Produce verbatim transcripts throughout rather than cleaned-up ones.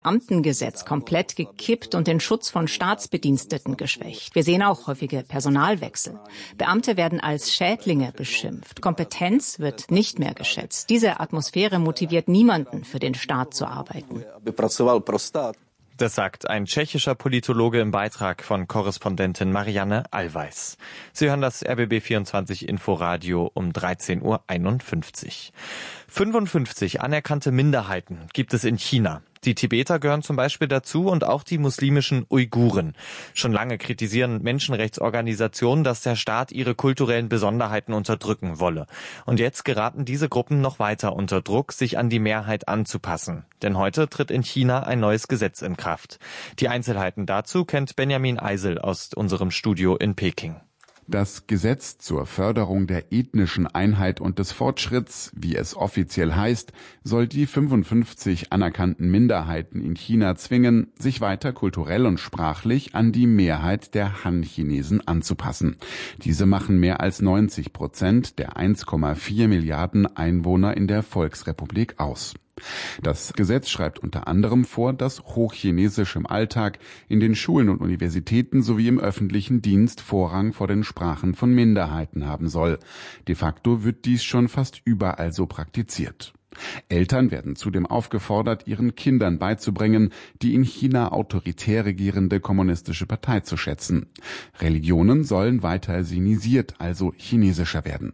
Beamtengesetz komplett gekippt und den Schutz von Staatsbediensteten geschwächt. Wir sehen auch häufige Personalwechsel. Beamte werden als Schädlinge beschimpft. Kompetenz wird nicht mehr geschätzt. Diese Atmosphäre motiviert niemanden, für den Staat zu arbeiten. Das sagt ein tschechischer Politologe im Beitrag von Korrespondentin Marianne Allweis. Sie hören das R B B vierundzwanzig Inforadio um dreizehn Uhr einundfünfzig. fünfundfünfzig anerkannte Minderheiten gibt es in China. Die Tibeter gehören zum Beispiel dazu und auch die muslimischen Uiguren. Schon lange kritisieren Menschenrechtsorganisationen, dass der Staat ihre kulturellen Besonderheiten unterdrücken wolle. Und jetzt geraten diese Gruppen noch weiter unter Druck, sich an die Mehrheit anzupassen. Denn heute tritt in China ein neues Gesetz in Kraft. Die Einzelheiten dazu kennt Benjamin Eisel aus unserem Studio in Peking. Das Gesetz zur Förderung der ethnischen Einheit und des Fortschritts, wie es offiziell heißt, soll die fünfundfünfzig anerkannten Minderheiten in China zwingen, sich weiter kulturell und sprachlich an die Mehrheit der Han-Chinesen anzupassen. Diese machen mehr als neunzig Prozent der eins Komma vier Milliarden Einwohner in der Volksrepublik aus. Das Gesetz schreibt unter anderem vor, dass Hochchinesisch im Alltag, in den Schulen und Universitäten sowie im öffentlichen Dienst Vorrang vor den Sprachen von Minderheiten haben soll. De facto wird dies schon fast überall so praktiziert. Eltern werden zudem aufgefordert, ihren Kindern beizubringen, die in China autoritär regierende kommunistische Partei zu schätzen. Religionen sollen weiter sinisiert, also chinesischer werden.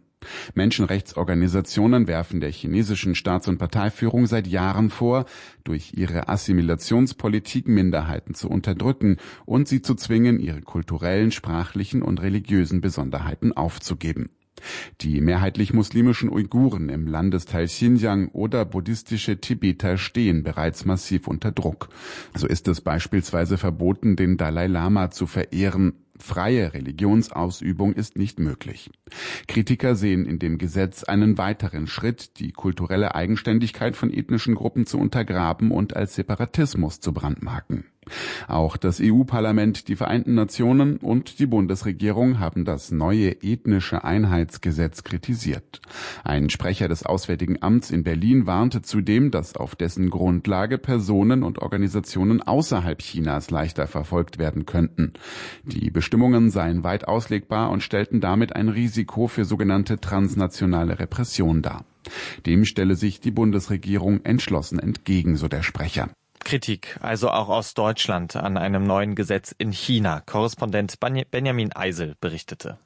Menschenrechtsorganisationen werfen der chinesischen Staats- und Parteiführung seit Jahren vor, durch ihre Assimilationspolitik Minderheiten zu unterdrücken und sie zu zwingen, ihre kulturellen, sprachlichen und religiösen Besonderheiten aufzugeben. Die mehrheitlich muslimischen Uiguren im Landesteil Xinjiang oder buddhistische Tibeter stehen bereits massiv unter Druck. So ist es beispielsweise verboten, den Dalai Lama zu verehren. Freie Religionsausübung ist nicht möglich. Kritiker sehen in dem Gesetz einen weiteren Schritt, die kulturelle Eigenständigkeit von ethnischen Gruppen zu untergraben und als Separatismus zu brandmarken. Auch das E U-Parlament, die Vereinten Nationen und die Bundesregierung haben das neue ethnische Einheitsgesetz kritisiert. Ein Sprecher des Auswärtigen Amts in Berlin warnte zudem, dass auf dessen Grundlage Personen und Organisationen außerhalb Chinas leichter verfolgt werden könnten. Die Bestimmungen seien weit auslegbar und stellten damit ein Risiko für sogenannte transnationale Repression dar. Dem stelle sich die Bundesregierung entschlossen entgegen, so der Sprecher. Kritik, also auch aus Deutschland, an einem neuen Gesetz in China. Korrespondent Benjamin Eisel berichtete.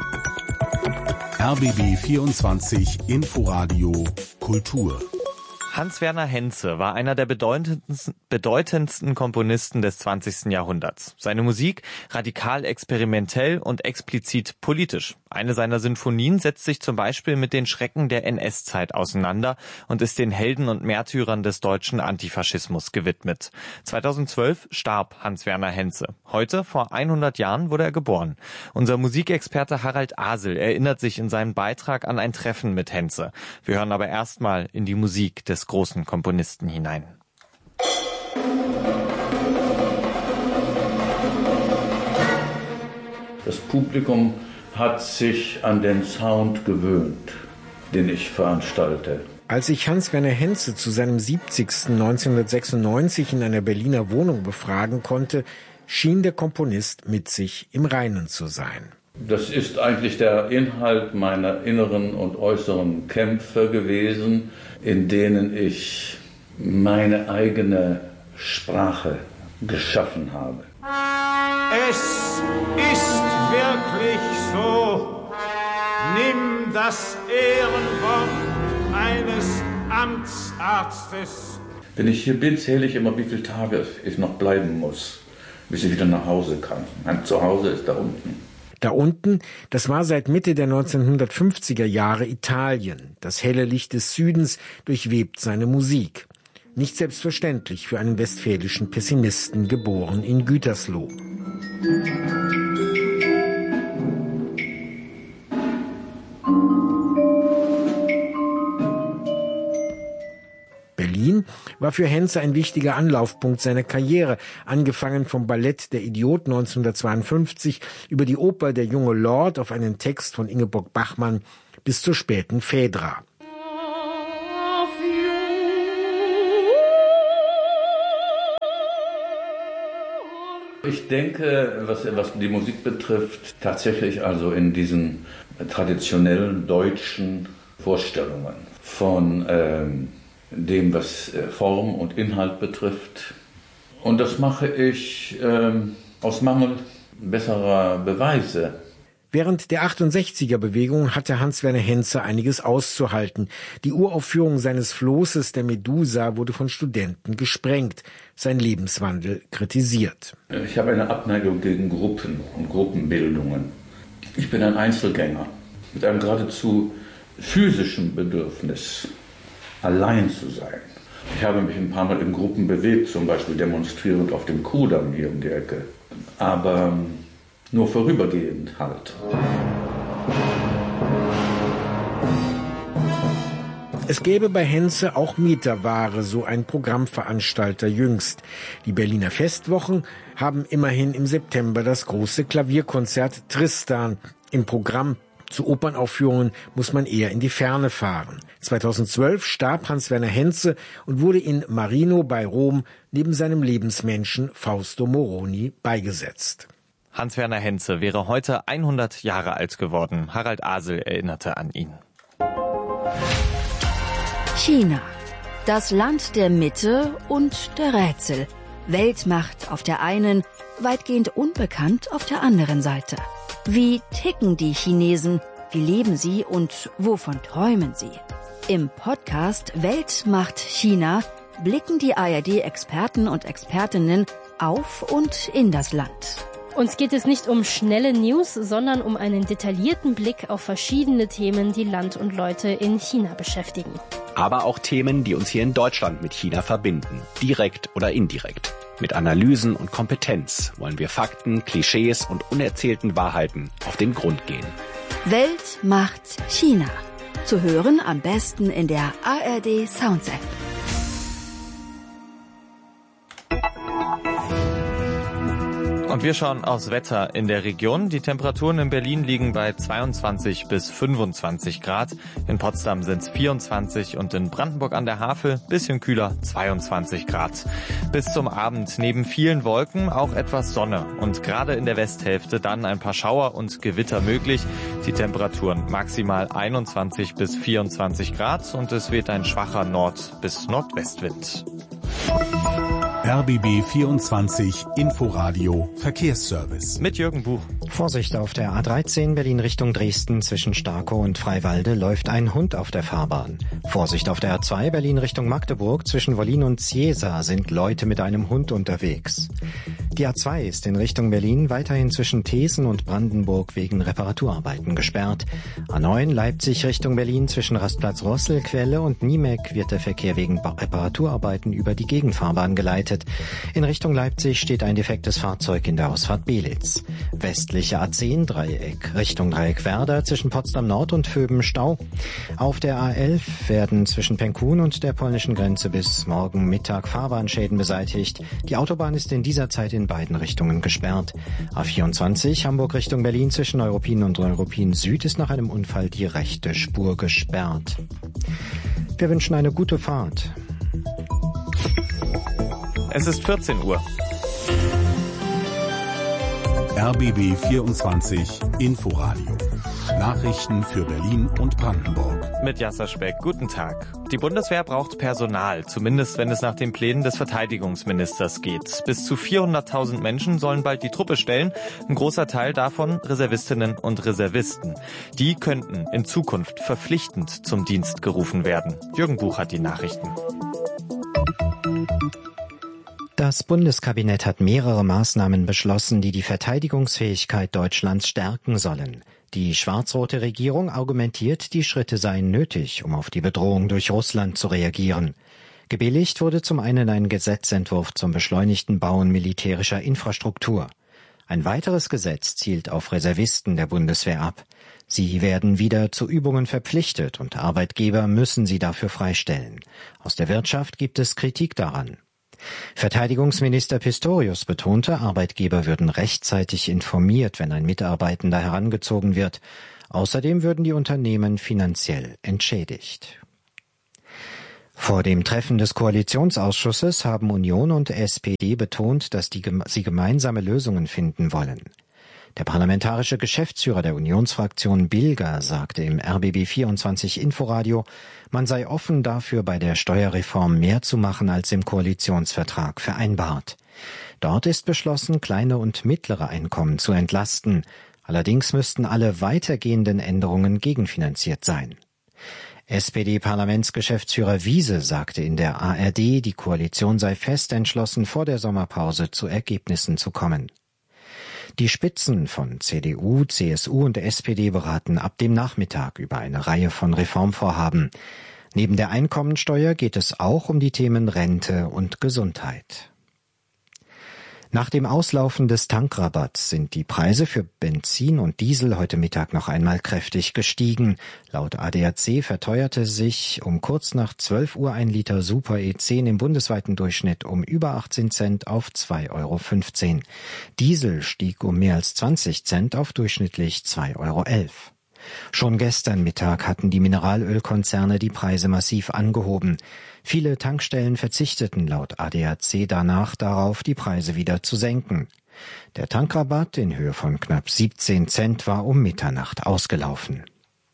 R B B vierundzwanzig Inforadio Kultur. Hans-Werner Henze war einer der bedeutendsten, bedeutendsten Komponisten des zwanzigsten Jahrhunderts. Seine Musik radikal experimentell und explizit politisch. Eine seiner Sinfonien setzt sich zum Beispiel mit den Schrecken der N S-Zeit auseinander und ist den Helden und Märtyrern des deutschen Antifaschismus gewidmet. zweitausendzwölf starb Hans-Werner Henze. Heute, vor hundert Jahren, wurde er geboren. Unser Musikexperte Harald Asel erinnert sich in seinem Beitrag an ein Treffen mit Henze. Wir hören aber erstmal in die Musik des großen Komponisten hinein. Das Publikum hat sich an den Sound gewöhnt, den ich veranstalte. Als ich Hans-Werner Henze zu seinem siebzigsten neunzehnhundertsechsundneunzig in einer Berliner Wohnung befragen konnte, schien der Komponist mit sich im Reinen zu sein. Das ist eigentlich der Inhalt meiner inneren und äußeren Kämpfe gewesen, in denen ich meine eigene Sprache geschaffen habe. Es ist wirklich so, nimm das Ehrenwort eines Amtsarztes. Wenn ich hier bin, zähle ich immer, wie viele Tage ich noch bleiben muss, bis ich wieder nach Hause kann. Mein Zuhause ist da unten. Da unten, das war seit Mitte der neunzehnhundertfünfziger Jahre Italien. Das helle Licht des Südens durchwebt seine Musik. Nicht selbstverständlich für einen westfälischen Pessimisten, geboren in Gütersloh. Berlin war für Henze ein wichtiger Anlaufpunkt seiner Karriere, angefangen vom Ballett Der Idiot neunzehnhundertzweiundfünfzig über die Oper Der junge Lord auf einen Text von Ingeborg Bachmann bis zur späten Phädra. Ich denke, was, was die Musik betrifft, tatsächlich also in diesen traditionellen deutschen Vorstellungen von ähm, dem, was Form und Inhalt betrifft. Und das mache ich ähm, aus Mangel besserer Beweise. Während der achtundsechziger-Bewegung hatte Hans-Werner Henze einiges auszuhalten. Die Uraufführung seines Flosses der Medusa wurde von Studenten gesprengt, sein Lebenswandel kritisiert. Ich habe eine Abneigung gegen Gruppen und Gruppenbildungen. Ich bin ein Einzelgänger mit einem geradezu physischen Bedürfnis, allein zu sein. Ich habe mich ein paar Mal in Gruppen bewegt, zum Beispiel demonstrierend auf dem Kudamm hier um die Ecke. Aber nur vorübergehend halt. Es gäbe bei Henze auch Meterware, so ein Programmveranstalter jüngst. Die Berliner Festwochen haben immerhin im September das große Klavierkonzert Tristan. Im Programm zu Opernaufführungen muss man eher in die Ferne fahren. zweitausendzwölf starb Hans-Werner Henze und wurde in Marino bei Rom neben seinem Lebensmenschen Fausto Moroni beigesetzt. Hans-Werner Henze wäre heute hundert Jahre alt geworden. Harald Asel erinnerte an ihn. China. Das Land der Mitte und der Rätsel. Weltmacht auf der einen, weitgehend unbekannt auf der anderen Seite. Wie ticken die Chinesen? Wie leben sie und wovon träumen sie? Im Podcast Weltmacht China blicken die A R D-Experten und Expertinnen auf und in das Land. Uns geht es nicht um schnelle News, sondern um einen detaillierten Blick auf verschiedene Themen, die Land und Leute in China beschäftigen. Aber auch Themen, die uns hier in Deutschland mit China verbinden, direkt oder indirekt. Mit Analysen und Kompetenz wollen wir Fakten, Klischees und unerzählten Wahrheiten auf den Grund gehen. Weltmacht China. Zu hören am besten in der A R D Sounds App. Und wir schauen aufs Wetter in der Region. Die Temperaturen in Berlin liegen bei zweiundzwanzig bis fünfundzwanzig Grad. In Potsdam sind es vierundzwanzig und in Brandenburg an der Havel bisschen kühler, zweiundzwanzig Grad. Bis zum Abend neben vielen Wolken auch etwas Sonne und gerade in der Westhälfte dann ein paar Schauer und Gewitter möglich. Die Temperaturen maximal einundzwanzig bis vierundzwanzig Grad und es weht ein schwacher Nord- bis Nordwestwind. R B B vierundzwanzig Inforadio Verkehrsservice. Mit Jürgen Buch. Vorsicht auf der A dreizehn Berlin Richtung Dresden zwischen Starkow und Freiwalde läuft ein Hund auf der Fahrbahn. Vorsicht auf der A zwei Berlin Richtung Magdeburg zwischen Wollin und Ciesa sind Leute mit einem Hund unterwegs. Die A zwei ist in Richtung Berlin weiterhin zwischen Thesen und Brandenburg wegen Reparaturarbeiten gesperrt. A neun Leipzig Richtung Berlin zwischen Rastplatz Rosselquelle und Niemek wird der Verkehr wegen Reparaturarbeiten über die Gegenfahrbahn geleitet. In Richtung Leipzig steht ein defektes Fahrzeug in der Ausfahrt Belitz. Westliche A zehn Dreieck Richtung Dreieck Werder zwischen Potsdam Nord und Vöben Stau. Auf der A elf werden zwischen Penkun und der polnischen Grenze bis morgen Mittag Fahrbahnschäden beseitigt. Die Autobahn ist in dieser Zeit in beiden Richtungen gesperrt. A vierundzwanzig Hamburg Richtung Berlin zwischen Neuruppin und Neuruppin Süd ist nach einem Unfall die rechte Spur gesperrt. Wir wünschen eine gute Fahrt. Es ist vierzehn Uhr. R B B vierundzwanzig Inforadio. Nachrichten für Berlin und Brandenburg. Mit Jasser Speck, guten Tag. Die Bundeswehr braucht Personal, zumindest wenn es nach den Plänen des Verteidigungsministers geht. Bis zu vierhunderttausend Menschen sollen bald die Truppe stellen, ein großer Teil davon Reservistinnen und Reservisten. Die könnten in Zukunft verpflichtend zum Dienst gerufen werden. Jürgen Buch hat die Nachrichten. Das Bundeskabinett hat mehrere Maßnahmen beschlossen, die die Verteidigungsfähigkeit Deutschlands stärken sollen. Die schwarz-rote Regierung argumentiert, die Schritte seien nötig, um auf die Bedrohung durch Russland zu reagieren. Gebilligt wurde zum einen ein Gesetzentwurf zum beschleunigten Bauen militärischer Infrastruktur. Ein weiteres Gesetz zielt auf Reservisten der Bundeswehr ab. Sie werden wieder zu Übungen verpflichtet und Arbeitgeber müssen sie dafür freistellen. Aus der Wirtschaft gibt es Kritik daran. Verteidigungsminister Pistorius betonte, Arbeitgeber würden rechtzeitig informiert, wenn ein Mitarbeitender herangezogen wird. Außerdem würden die Unternehmen finanziell entschädigt. Vor dem Treffen des Koalitionsausschusses haben Union und S P D betont, dass die, sie gemeinsame Lösungen finden wollen. Der parlamentarische Geschäftsführer der Unionsfraktion Bilger sagte im R B B vierundzwanzig Inforadio, man sei offen dafür, bei der Steuerreform mehr zu machen als im Koalitionsvertrag vereinbart. Dort ist beschlossen, kleine und mittlere Einkommen zu entlasten. Allerdings müssten alle weitergehenden Änderungen gegenfinanziert sein. S P D-Parlamentsgeschäftsführer Wiese sagte in der A R D, die Koalition sei fest entschlossen, vor der Sommerpause zu Ergebnissen zu kommen. Die Spitzen von C D U, C S U und S P D beraten ab dem Nachmittag über eine Reihe von Reformvorhaben. Neben der Einkommensteuer geht es auch um die Themen Rente und Gesundheit. Nach dem Auslaufen des Tankrabatts sind die Preise für Benzin und Diesel heute Mittag noch einmal kräftig gestiegen. Laut A D A C verteuerte sich um kurz nach zwölf Uhr ein Liter Super E zehn im bundesweiten Durchschnitt um über achtzehn Cent auf zwei Euro fünfzehn. Diesel stieg um mehr als zwanzig Cent auf durchschnittlich zwei Euro elf. Schon gestern Mittag hatten die Mineralölkonzerne die Preise massiv angehoben. Viele Tankstellen verzichteten laut A D A C danach darauf, die Preise wieder zu senken. Der Tankrabatt in Höhe von knapp siebzehn Cent war um Mitternacht ausgelaufen.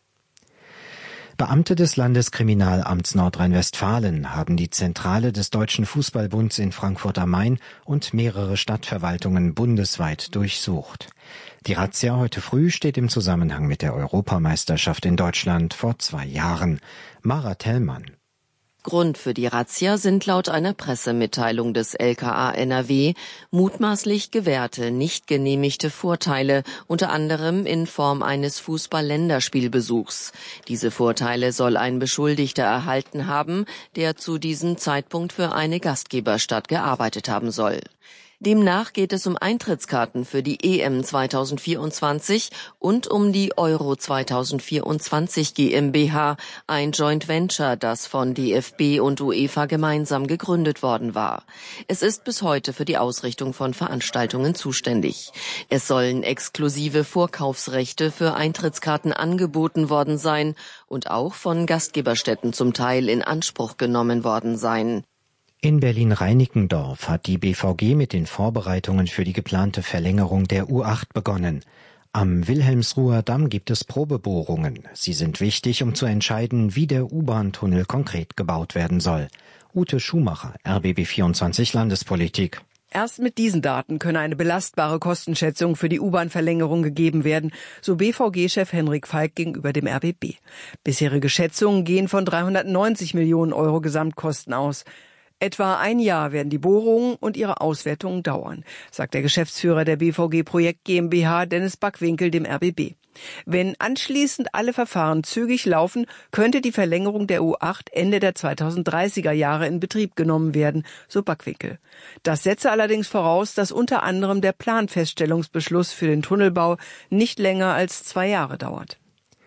Beamte des Landeskriminalamts Nordrhein-Westfalen haben die Zentrale des Deutschen Fußballbunds in Frankfurt am Main und mehrere Stadtverwaltungen bundesweit durchsucht. Die Razzia heute früh steht im Zusammenhang mit der Europameisterschaft in Deutschland vor zwei Jahren. Mara Tellmann. Grund für die Razzia sind laut einer Pressemitteilung des L K A N R W mutmaßlich gewährte, nicht genehmigte Vorteile, unter anderem in Form eines Fußball-Länderspielbesuchs. Diese Vorteile soll ein Beschuldigter erhalten haben, der zu diesem Zeitpunkt für eine Gastgeberstadt gearbeitet haben soll. Demnach geht es um Eintrittskarten für die E M zweitausendvierundzwanzig und um die Euro zweitausendvierundzwanzig GmbH, ein Joint Venture, das von D F B und UEFA gemeinsam gegründet worden war. Es ist bis heute für die Ausrichtung von Veranstaltungen zuständig. Es sollen exklusive Vorkaufsrechte für Eintrittskarten angeboten worden sein und auch von Gastgeberstätten zum Teil in Anspruch genommen worden sein. In Berlin-Reinickendorf hat die B V G mit den Vorbereitungen für die geplante Verlängerung der U acht begonnen. Am Wilhelmsruher Damm gibt es Probebohrungen. Sie sind wichtig, um zu entscheiden, wie der U-Bahn-Tunnel konkret gebaut werden soll. Ute Schumacher, R B B vierundzwanzig Landespolitik. Erst mit diesen Daten könne eine belastbare Kostenschätzung für die U-Bahn-Verlängerung gegeben werden, so B V G-Chef Henrik Falk gegenüber dem R B B. Bisherige Schätzungen gehen von dreihundertneunzig Millionen Euro Gesamtkosten aus. Etwa ein Jahr werden die Bohrungen und ihre Auswertungen dauern, sagt der Geschäftsführer der B V G Projekt GmbH Dennis Backwinkel dem R B B. Wenn anschließend alle Verfahren zügig laufen, könnte die Verlängerung der U acht Ende der zweitausenddreißiger Jahre in Betrieb genommen werden, so Backwinkel. Das setze allerdings voraus, dass unter anderem der Planfeststellungsbeschluss für den Tunnelbau nicht länger als zwei Jahre dauert.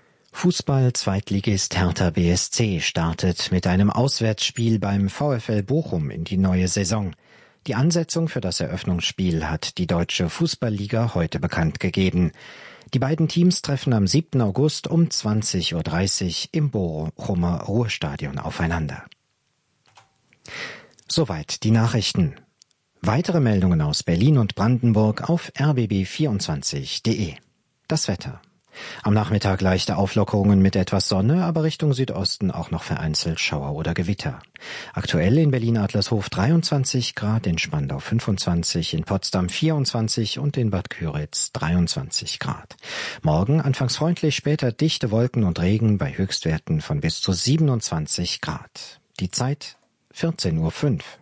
Fußball-Zweitligist Hertha B S C startet mit einem Auswärtsspiel beim VfL Bochum in die neue Saison. Die Ansetzung für das Eröffnungsspiel hat die Deutsche Fußballliga heute bekannt gegeben. Die beiden Teams treffen am siebten August um zwanzig Uhr dreißig im Bochumer Ruhrstadion aufeinander. Soweit die Nachrichten. Weitere Meldungen aus Berlin und Brandenburg auf r b b vierundzwanzig punkt de. Das Wetter. Am Nachmittag leichte Auflockerungen mit etwas Sonne, aber Richtung Südosten auch noch vereinzelt Schauer oder Gewitter. Aktuell in Berlin-Adlershof dreiundzwanzig Grad, in Spandau fünfundzwanzig, in Potsdam vierundzwanzig und in Bad Köritz dreiundzwanzig Grad. Morgen anfangs freundlich, später dichte Wolken und Regen bei Höchstwerten von bis zu siebenundzwanzig Grad. Die Zeit vierzehn Uhr fünf.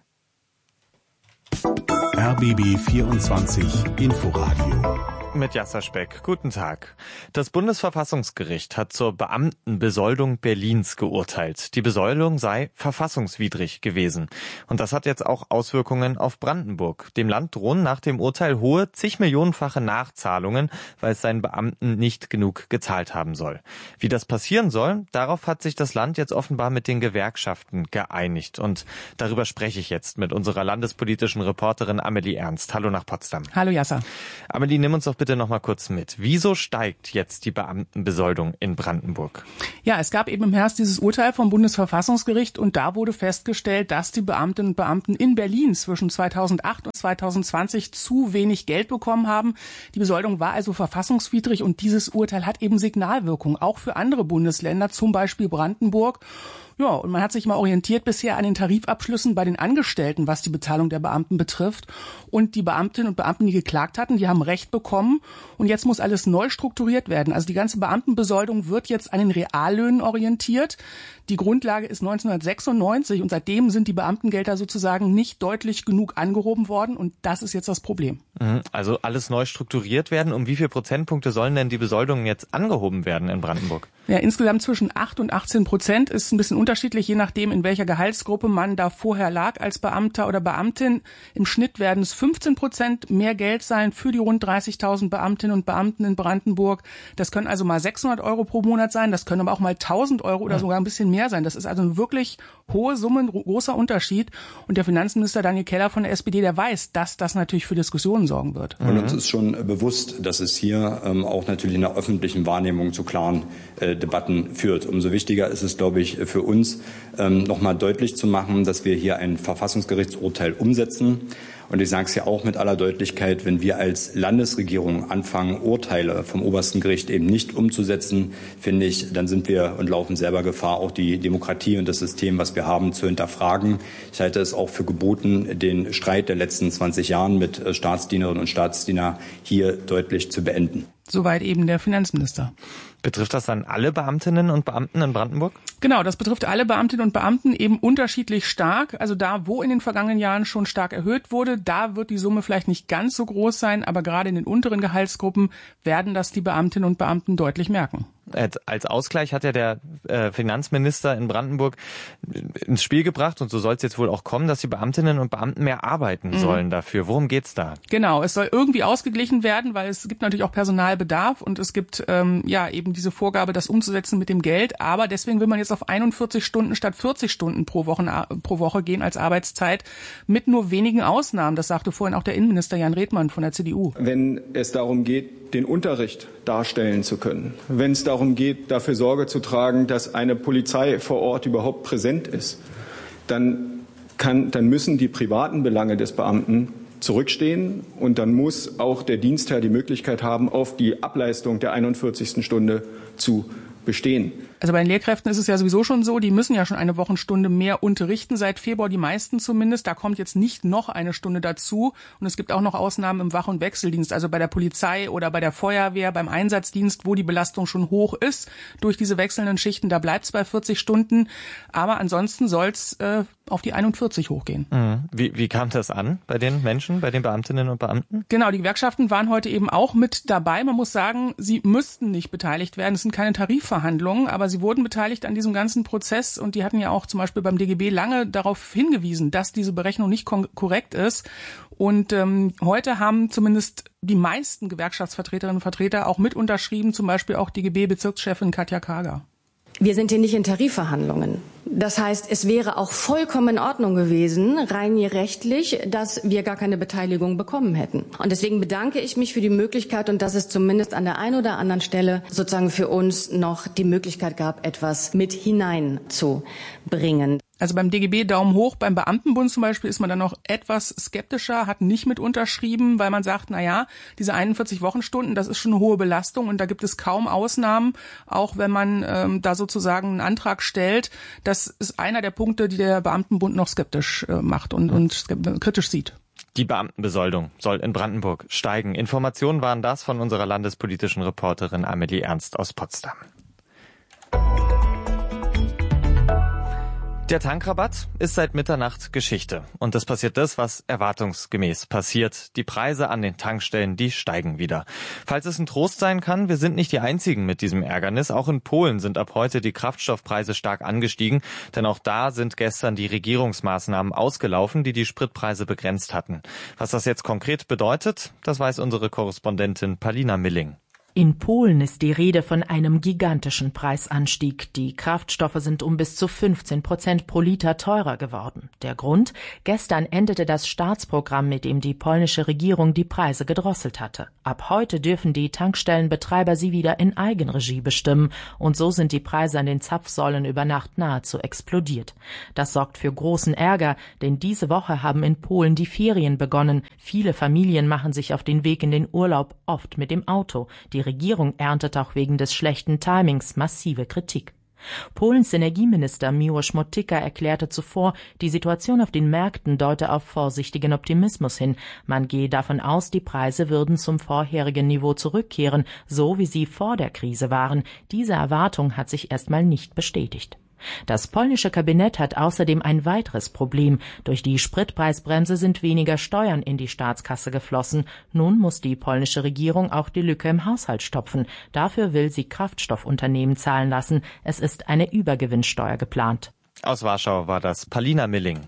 R B B vierundzwanzig Inforadio mit Jasser Speck. Guten Tag. Das Bundesverfassungsgericht hat zur Beamtenbesoldung Berlins geurteilt. Die Besoldung sei verfassungswidrig gewesen. Und das hat jetzt auch Auswirkungen auf Brandenburg. Dem Land drohen nach dem Urteil hohe, zigmillionenfache Nachzahlungen, weil es seinen Beamten nicht genug gezahlt haben soll. Wie das passieren soll, darauf hat sich das Land jetzt offenbar mit den Gewerkschaften geeinigt. Und darüber spreche ich jetzt mit unserer landespolitischen Reporterin Amelie Ernst. Hallo nach Potsdam. Hallo Jasser. Amelie, nimm uns doch bitte noch mal kurz mit. Wieso steigt jetzt die Beamtenbesoldung in Brandenburg? Ja, es gab eben im Herbst dieses Urteil vom Bundesverfassungsgericht und da wurde festgestellt, dass die Beamtinnen und Beamten in Berlin zwischen zweitausendacht und zweitausendzwanzig zu wenig Geld bekommen haben. Die Besoldung war also verfassungswidrig und dieses Urteil hat eben Signalwirkung, auch für andere Bundesländer, zum Beispiel Brandenburg. Ja, und man hat sich mal orientiert bisher an den Tarifabschlüssen bei den Angestellten, was die Bezahlung der Beamten betrifft. Und die Beamtinnen und Beamten, die geklagt hatten, die haben Recht bekommen. Und jetzt muss alles neu strukturiert werden. Also die ganze Beamtenbesoldung wird jetzt an den Reallöhnen orientiert. Die Grundlage ist neunzehnhundertsechsundneunzig und seitdem sind die Beamtengelder sozusagen nicht deutlich genug angehoben worden. Und das ist jetzt das Problem. Also alles neu strukturiert werden. Um wie viele Prozentpunkte sollen denn die Besoldungen jetzt angehoben werden in Brandenburg? Ja, insgesamt zwischen acht und achtzehn Prozent ist ein bisschen unterschiedlich, je nachdem, in welcher Gehaltsgruppe man da vorher lag als Beamter oder Beamtin. Im Schnitt werden es fünfzehn Prozent mehr Geld sein für die rund dreißigtausend Beamtinnen und Beamten in Brandenburg. Das können also mal sechshundert Euro pro Monat sein, das können aber auch mal tausend Euro oder sogar ein bisschen mehr sein. Das ist also eine wirklich hohe Summe, ein großer Unterschied. Und der Finanzminister Daniel Keller von der S P D, der weiß, dass das natürlich für Diskussionen sorgen wird. Und uns ist schon bewusst, dass es hier ähm, auch natürlich in der öffentlichen Wahrnehmung zu klaren äh, Debatten führt. Umso wichtiger ist es, glaube ich, für uns, ähm, noch mal deutlich zu machen, dass wir hier ein Verfassungsgerichtsurteil umsetzen. Und ich sage es ja auch mit aller Deutlichkeit, wenn wir als Landesregierung anfangen, Urteile vom obersten Gericht eben nicht umzusetzen, finde ich, dann sind wir und laufen selber Gefahr, auch die Demokratie und das System, was wir haben, zu hinterfragen. Ich halte es auch für geboten, den Streit der letzten zwanzig Jahren mit Staatsdienerinnen und Staatsdienern hier deutlich zu beenden. Soweit eben der Finanzminister. Betrifft das dann alle Beamtinnen und Beamten in Brandenburg? Genau, das betrifft alle Beamtinnen und Beamten eben unterschiedlich stark. Also da, wo in den vergangenen Jahren schon stark erhöht wurde, da wird die Summe vielleicht nicht ganz so groß sein, aber gerade in den unteren Gehaltsgruppen werden das die Beamtinnen und Beamten deutlich merken. Als Ausgleich hat ja der äh, Finanzminister in Brandenburg ins Spiel gebracht, und so soll es jetzt wohl auch kommen, dass die Beamtinnen und Beamten mehr arbeiten mhm. sollen dafür. Worum geht's da? Genau, es soll irgendwie ausgeglichen werden, weil es gibt natürlich auch Personalbedarf und es gibt ähm, ja eben diese Vorgabe, das umzusetzen mit dem Geld. Aber deswegen will man jetzt auf einundvierzig Stunden statt vierzig Stunden pro Woche, pro Woche gehen als Arbeitszeit mit nur wenigen Ausnahmen. Das sagte vorhin auch der Innenminister Jan Redmann von der C D U. Wenn es darum geht, den Unterricht darstellen zu können, wenn es darum geht, dafür Sorge zu tragen, dass eine Polizei vor Ort überhaupt präsent ist, dann, kann, dann müssen die privaten Belange des Beamten zurückstehen und dann muss auch der Dienstherr die Möglichkeit haben, auf die Ableistung der einundvierzigsten Stunde zu bestehen. Also bei den Lehrkräften ist es ja sowieso schon so, die müssen ja schon eine Wochenstunde mehr unterrichten, seit Februar die meisten zumindest. Da kommt jetzt nicht noch eine Stunde dazu. Und es gibt auch noch Ausnahmen im Wach- und Wechseldienst, also bei der Polizei oder bei der Feuerwehr, beim Einsatzdienst, wo die Belastung schon hoch ist. Durch diese wechselnden Schichten, da bleibt es bei vierzig Stunden. Aber ansonsten soll es äh, auf die einundvierzig hochgehen. Mhm. Wie, wie kam das an bei den Menschen, bei den Beamtinnen und Beamten? Genau, die Gewerkschaften waren heute eben auch mit dabei. Man muss sagen, sie müssten nicht beteiligt werden. Es sind keine Tarifverhandlungen, aber sie wurden beteiligt an diesem ganzen Prozess und die hatten ja auch zum Beispiel beim D G B lange darauf hingewiesen, dass diese Berechnung nicht korrekt ist. Und ähm, heute haben zumindest die meisten Gewerkschaftsvertreterinnen und Vertreter auch mit unterschrieben, zum Beispiel auch D G B-Bezirkschefin Katja Kager. Wir sind hier nicht in Tarifverhandlungen. Das heißt, es wäre auch vollkommen in Ordnung gewesen, rein rechtlich, dass wir gar keine Beteiligung bekommen hätten. Und deswegen bedanke ich mich für die Möglichkeit und dass es zumindest an der einen oder anderen Stelle sozusagen für uns noch die Möglichkeit gab, etwas mit hineinzubringen. Also beim D G B Daumen hoch, beim Beamtenbund zum Beispiel ist man dann noch etwas skeptischer, hat nicht mit unterschrieben, weil man sagt, na ja, diese einundvierzig Wochenstunden, das ist schon eine hohe Belastung und da gibt es kaum Ausnahmen, auch wenn man ähm, da sozusagen einen Antrag stellt. Das ist einer der Punkte, die der Beamtenbund noch skeptisch äh, macht und, und kritisch sieht. Die Beamtenbesoldung soll in Brandenburg steigen. Informationen waren das von unserer landespolitischen Reporterin Amelie Ernst aus Potsdam. Der Tankrabatt ist seit Mitternacht Geschichte. Und es passiert das, was erwartungsgemäß passiert. Die Preise an den Tankstellen, die steigen wieder. Falls es ein Trost sein kann, wir sind nicht die Einzigen mit diesem Ärgernis. Auch in Polen sind ab heute die Kraftstoffpreise stark angestiegen. Denn auch da sind gestern die Regierungsmaßnahmen ausgelaufen, die die Spritpreise begrenzt hatten. Was das jetzt konkret bedeutet, das weiß unsere Korrespondentin Palina Milling. In Polen ist die Rede von einem gigantischen Preisanstieg. Die Kraftstoffe sind um bis zu fünfzehn Prozent pro Liter teurer geworden. Der Grund? Gestern endete das Staatsprogramm, mit dem die polnische Regierung die Preise gedrosselt hatte. Ab heute dürfen die Tankstellenbetreiber sie wieder in Eigenregie bestimmen. Und so sind die Preise an den Zapfsäulen über Nacht nahezu explodiert. Das sorgt für großen Ärger, denn diese Woche haben in Polen die Ferien begonnen. Viele Familien machen sich auf den Weg in den Urlaub, oft mit dem Auto. Die Regierung erntet auch wegen des schlechten Timings massive Kritik. Polens Energieminister Miłosz Motyka erklärte zuvor, die Situation auf den Märkten deute auf vorsichtigen Optimismus hin. Man gehe davon aus, die Preise würden zum vorherigen Niveau zurückkehren, so wie sie vor der Krise waren. Diese Erwartung hat sich erstmal nicht bestätigt. Das polnische Kabinett hat außerdem ein weiteres Problem. Durch die Spritpreisbremse sind weniger Steuern in die Staatskasse geflossen. Nun muss die polnische Regierung auch die Lücke im Haushalt stopfen. Dafür will sie Kraftstoffunternehmen zahlen lassen. Es ist eine Übergewinnsteuer geplant. Aus Warschau war das Palina Milling.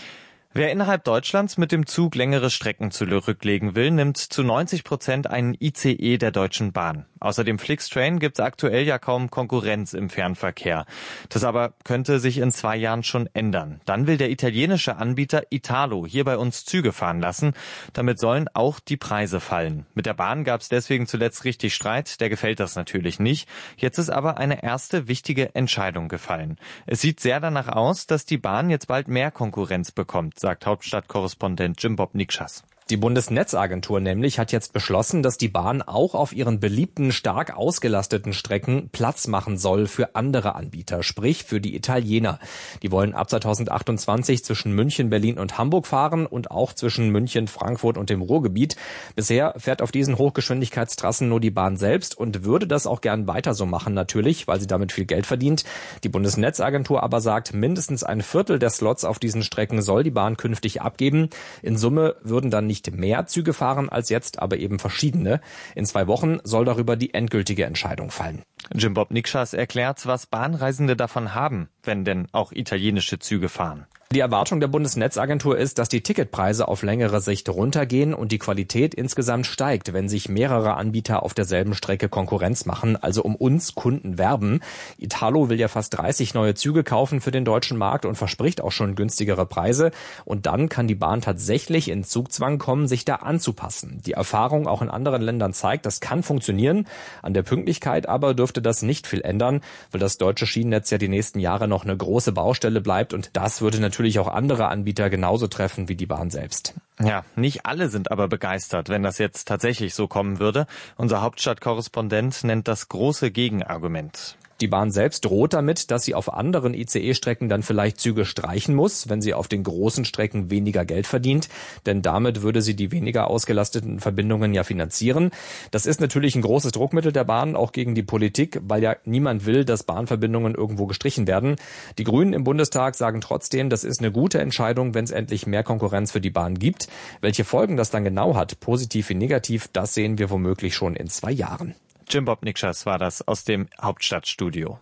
Wer innerhalb Deutschlands mit dem Zug längere Strecken zurücklegen will, nimmt zu neunzig Prozent einen I C E der Deutschen Bahn. Außer dem Flixtrain gibt es aktuell ja kaum Konkurrenz im Fernverkehr. Das aber könnte sich in zwei Jahren schon ändern. Dann will der italienische Anbieter Italo hier bei uns Züge fahren lassen. Damit sollen auch die Preise fallen. Mit der Bahn gab es deswegen zuletzt richtig Streit. Der gefällt das natürlich nicht. Jetzt ist aber eine erste wichtige Entscheidung gefallen. Es sieht sehr danach aus, dass die Bahn jetzt bald mehr Konkurrenz bekommt, sagt Hauptstadtkorrespondent Jim Bob Nikschas. Die Bundesnetzagentur nämlich hat jetzt beschlossen, dass die Bahn auch auf ihren beliebten, stark ausgelasteten Strecken Platz machen soll für andere Anbieter, sprich für die Italiener. Die wollen ab zweitausendachtundzwanzig zwischen München, Berlin und Hamburg fahren und auch zwischen München, Frankfurt und dem Ruhrgebiet. Bisher fährt auf diesen Hochgeschwindigkeitstrassen nur die Bahn selbst und würde das auch gern weiter so machen natürlich, weil sie damit viel Geld verdient. Die Bundesnetzagentur aber sagt, mindestens ein Viertel der Slots auf diesen Strecken soll die Bahn künftig abgeben. In Summe würden dann nicht Nicht mehr Züge fahren als jetzt, aber eben verschiedene. In zwei Wochen soll darüber die endgültige Entscheidung fallen. Jim Bob Nikschas erklärt, was Bahnreisende davon haben, wenn denn auch italienische Züge fahren. Die Erwartung der Bundesnetzagentur ist, dass die Ticketpreise auf längere Sicht runtergehen und die Qualität insgesamt steigt, wenn sich mehrere Anbieter auf derselben Strecke Konkurrenz machen, also um uns Kunden werben. Italo will ja fast dreißig neue Züge kaufen für den deutschen Markt und verspricht auch schon günstigere Preise. Und dann kann die Bahn tatsächlich in Zugzwang kommen, sich da anzupassen. Die Erfahrung auch in anderen Ländern zeigt, das kann funktionieren. An der Pünktlichkeit aber dürfte das nicht viel ändern, weil das deutsche Schienennetz ja die nächsten Jahre noch eine große Baustelle bleibt und das würde natürlich natürlich auch andere Anbieter genauso treffen wie die Bahn selbst. Ja, nicht alle sind aber begeistert, wenn das jetzt tatsächlich so kommen würde. Unser Hauptstadtkorrespondent nennt das große Gegenargument. Die Bahn selbst droht damit, dass sie auf anderen I C E-Strecken dann vielleicht Züge streichen muss, wenn sie auf den großen Strecken weniger Geld verdient. Denn damit würde sie die weniger ausgelasteten Verbindungen ja finanzieren. Das ist natürlich ein großes Druckmittel der Bahn, auch gegen die Politik, weil ja niemand will, dass Bahnverbindungen irgendwo gestrichen werden. Die Grünen im Bundestag sagen trotzdem, das ist eine gute Entscheidung, wenn es endlich mehr Konkurrenz für die Bahn gibt. Welche Folgen das dann genau hat, positiv wie negativ, das sehen wir womöglich schon in zwei Jahren. Jim Bob Nikschas war das aus dem Hauptstadtstudio.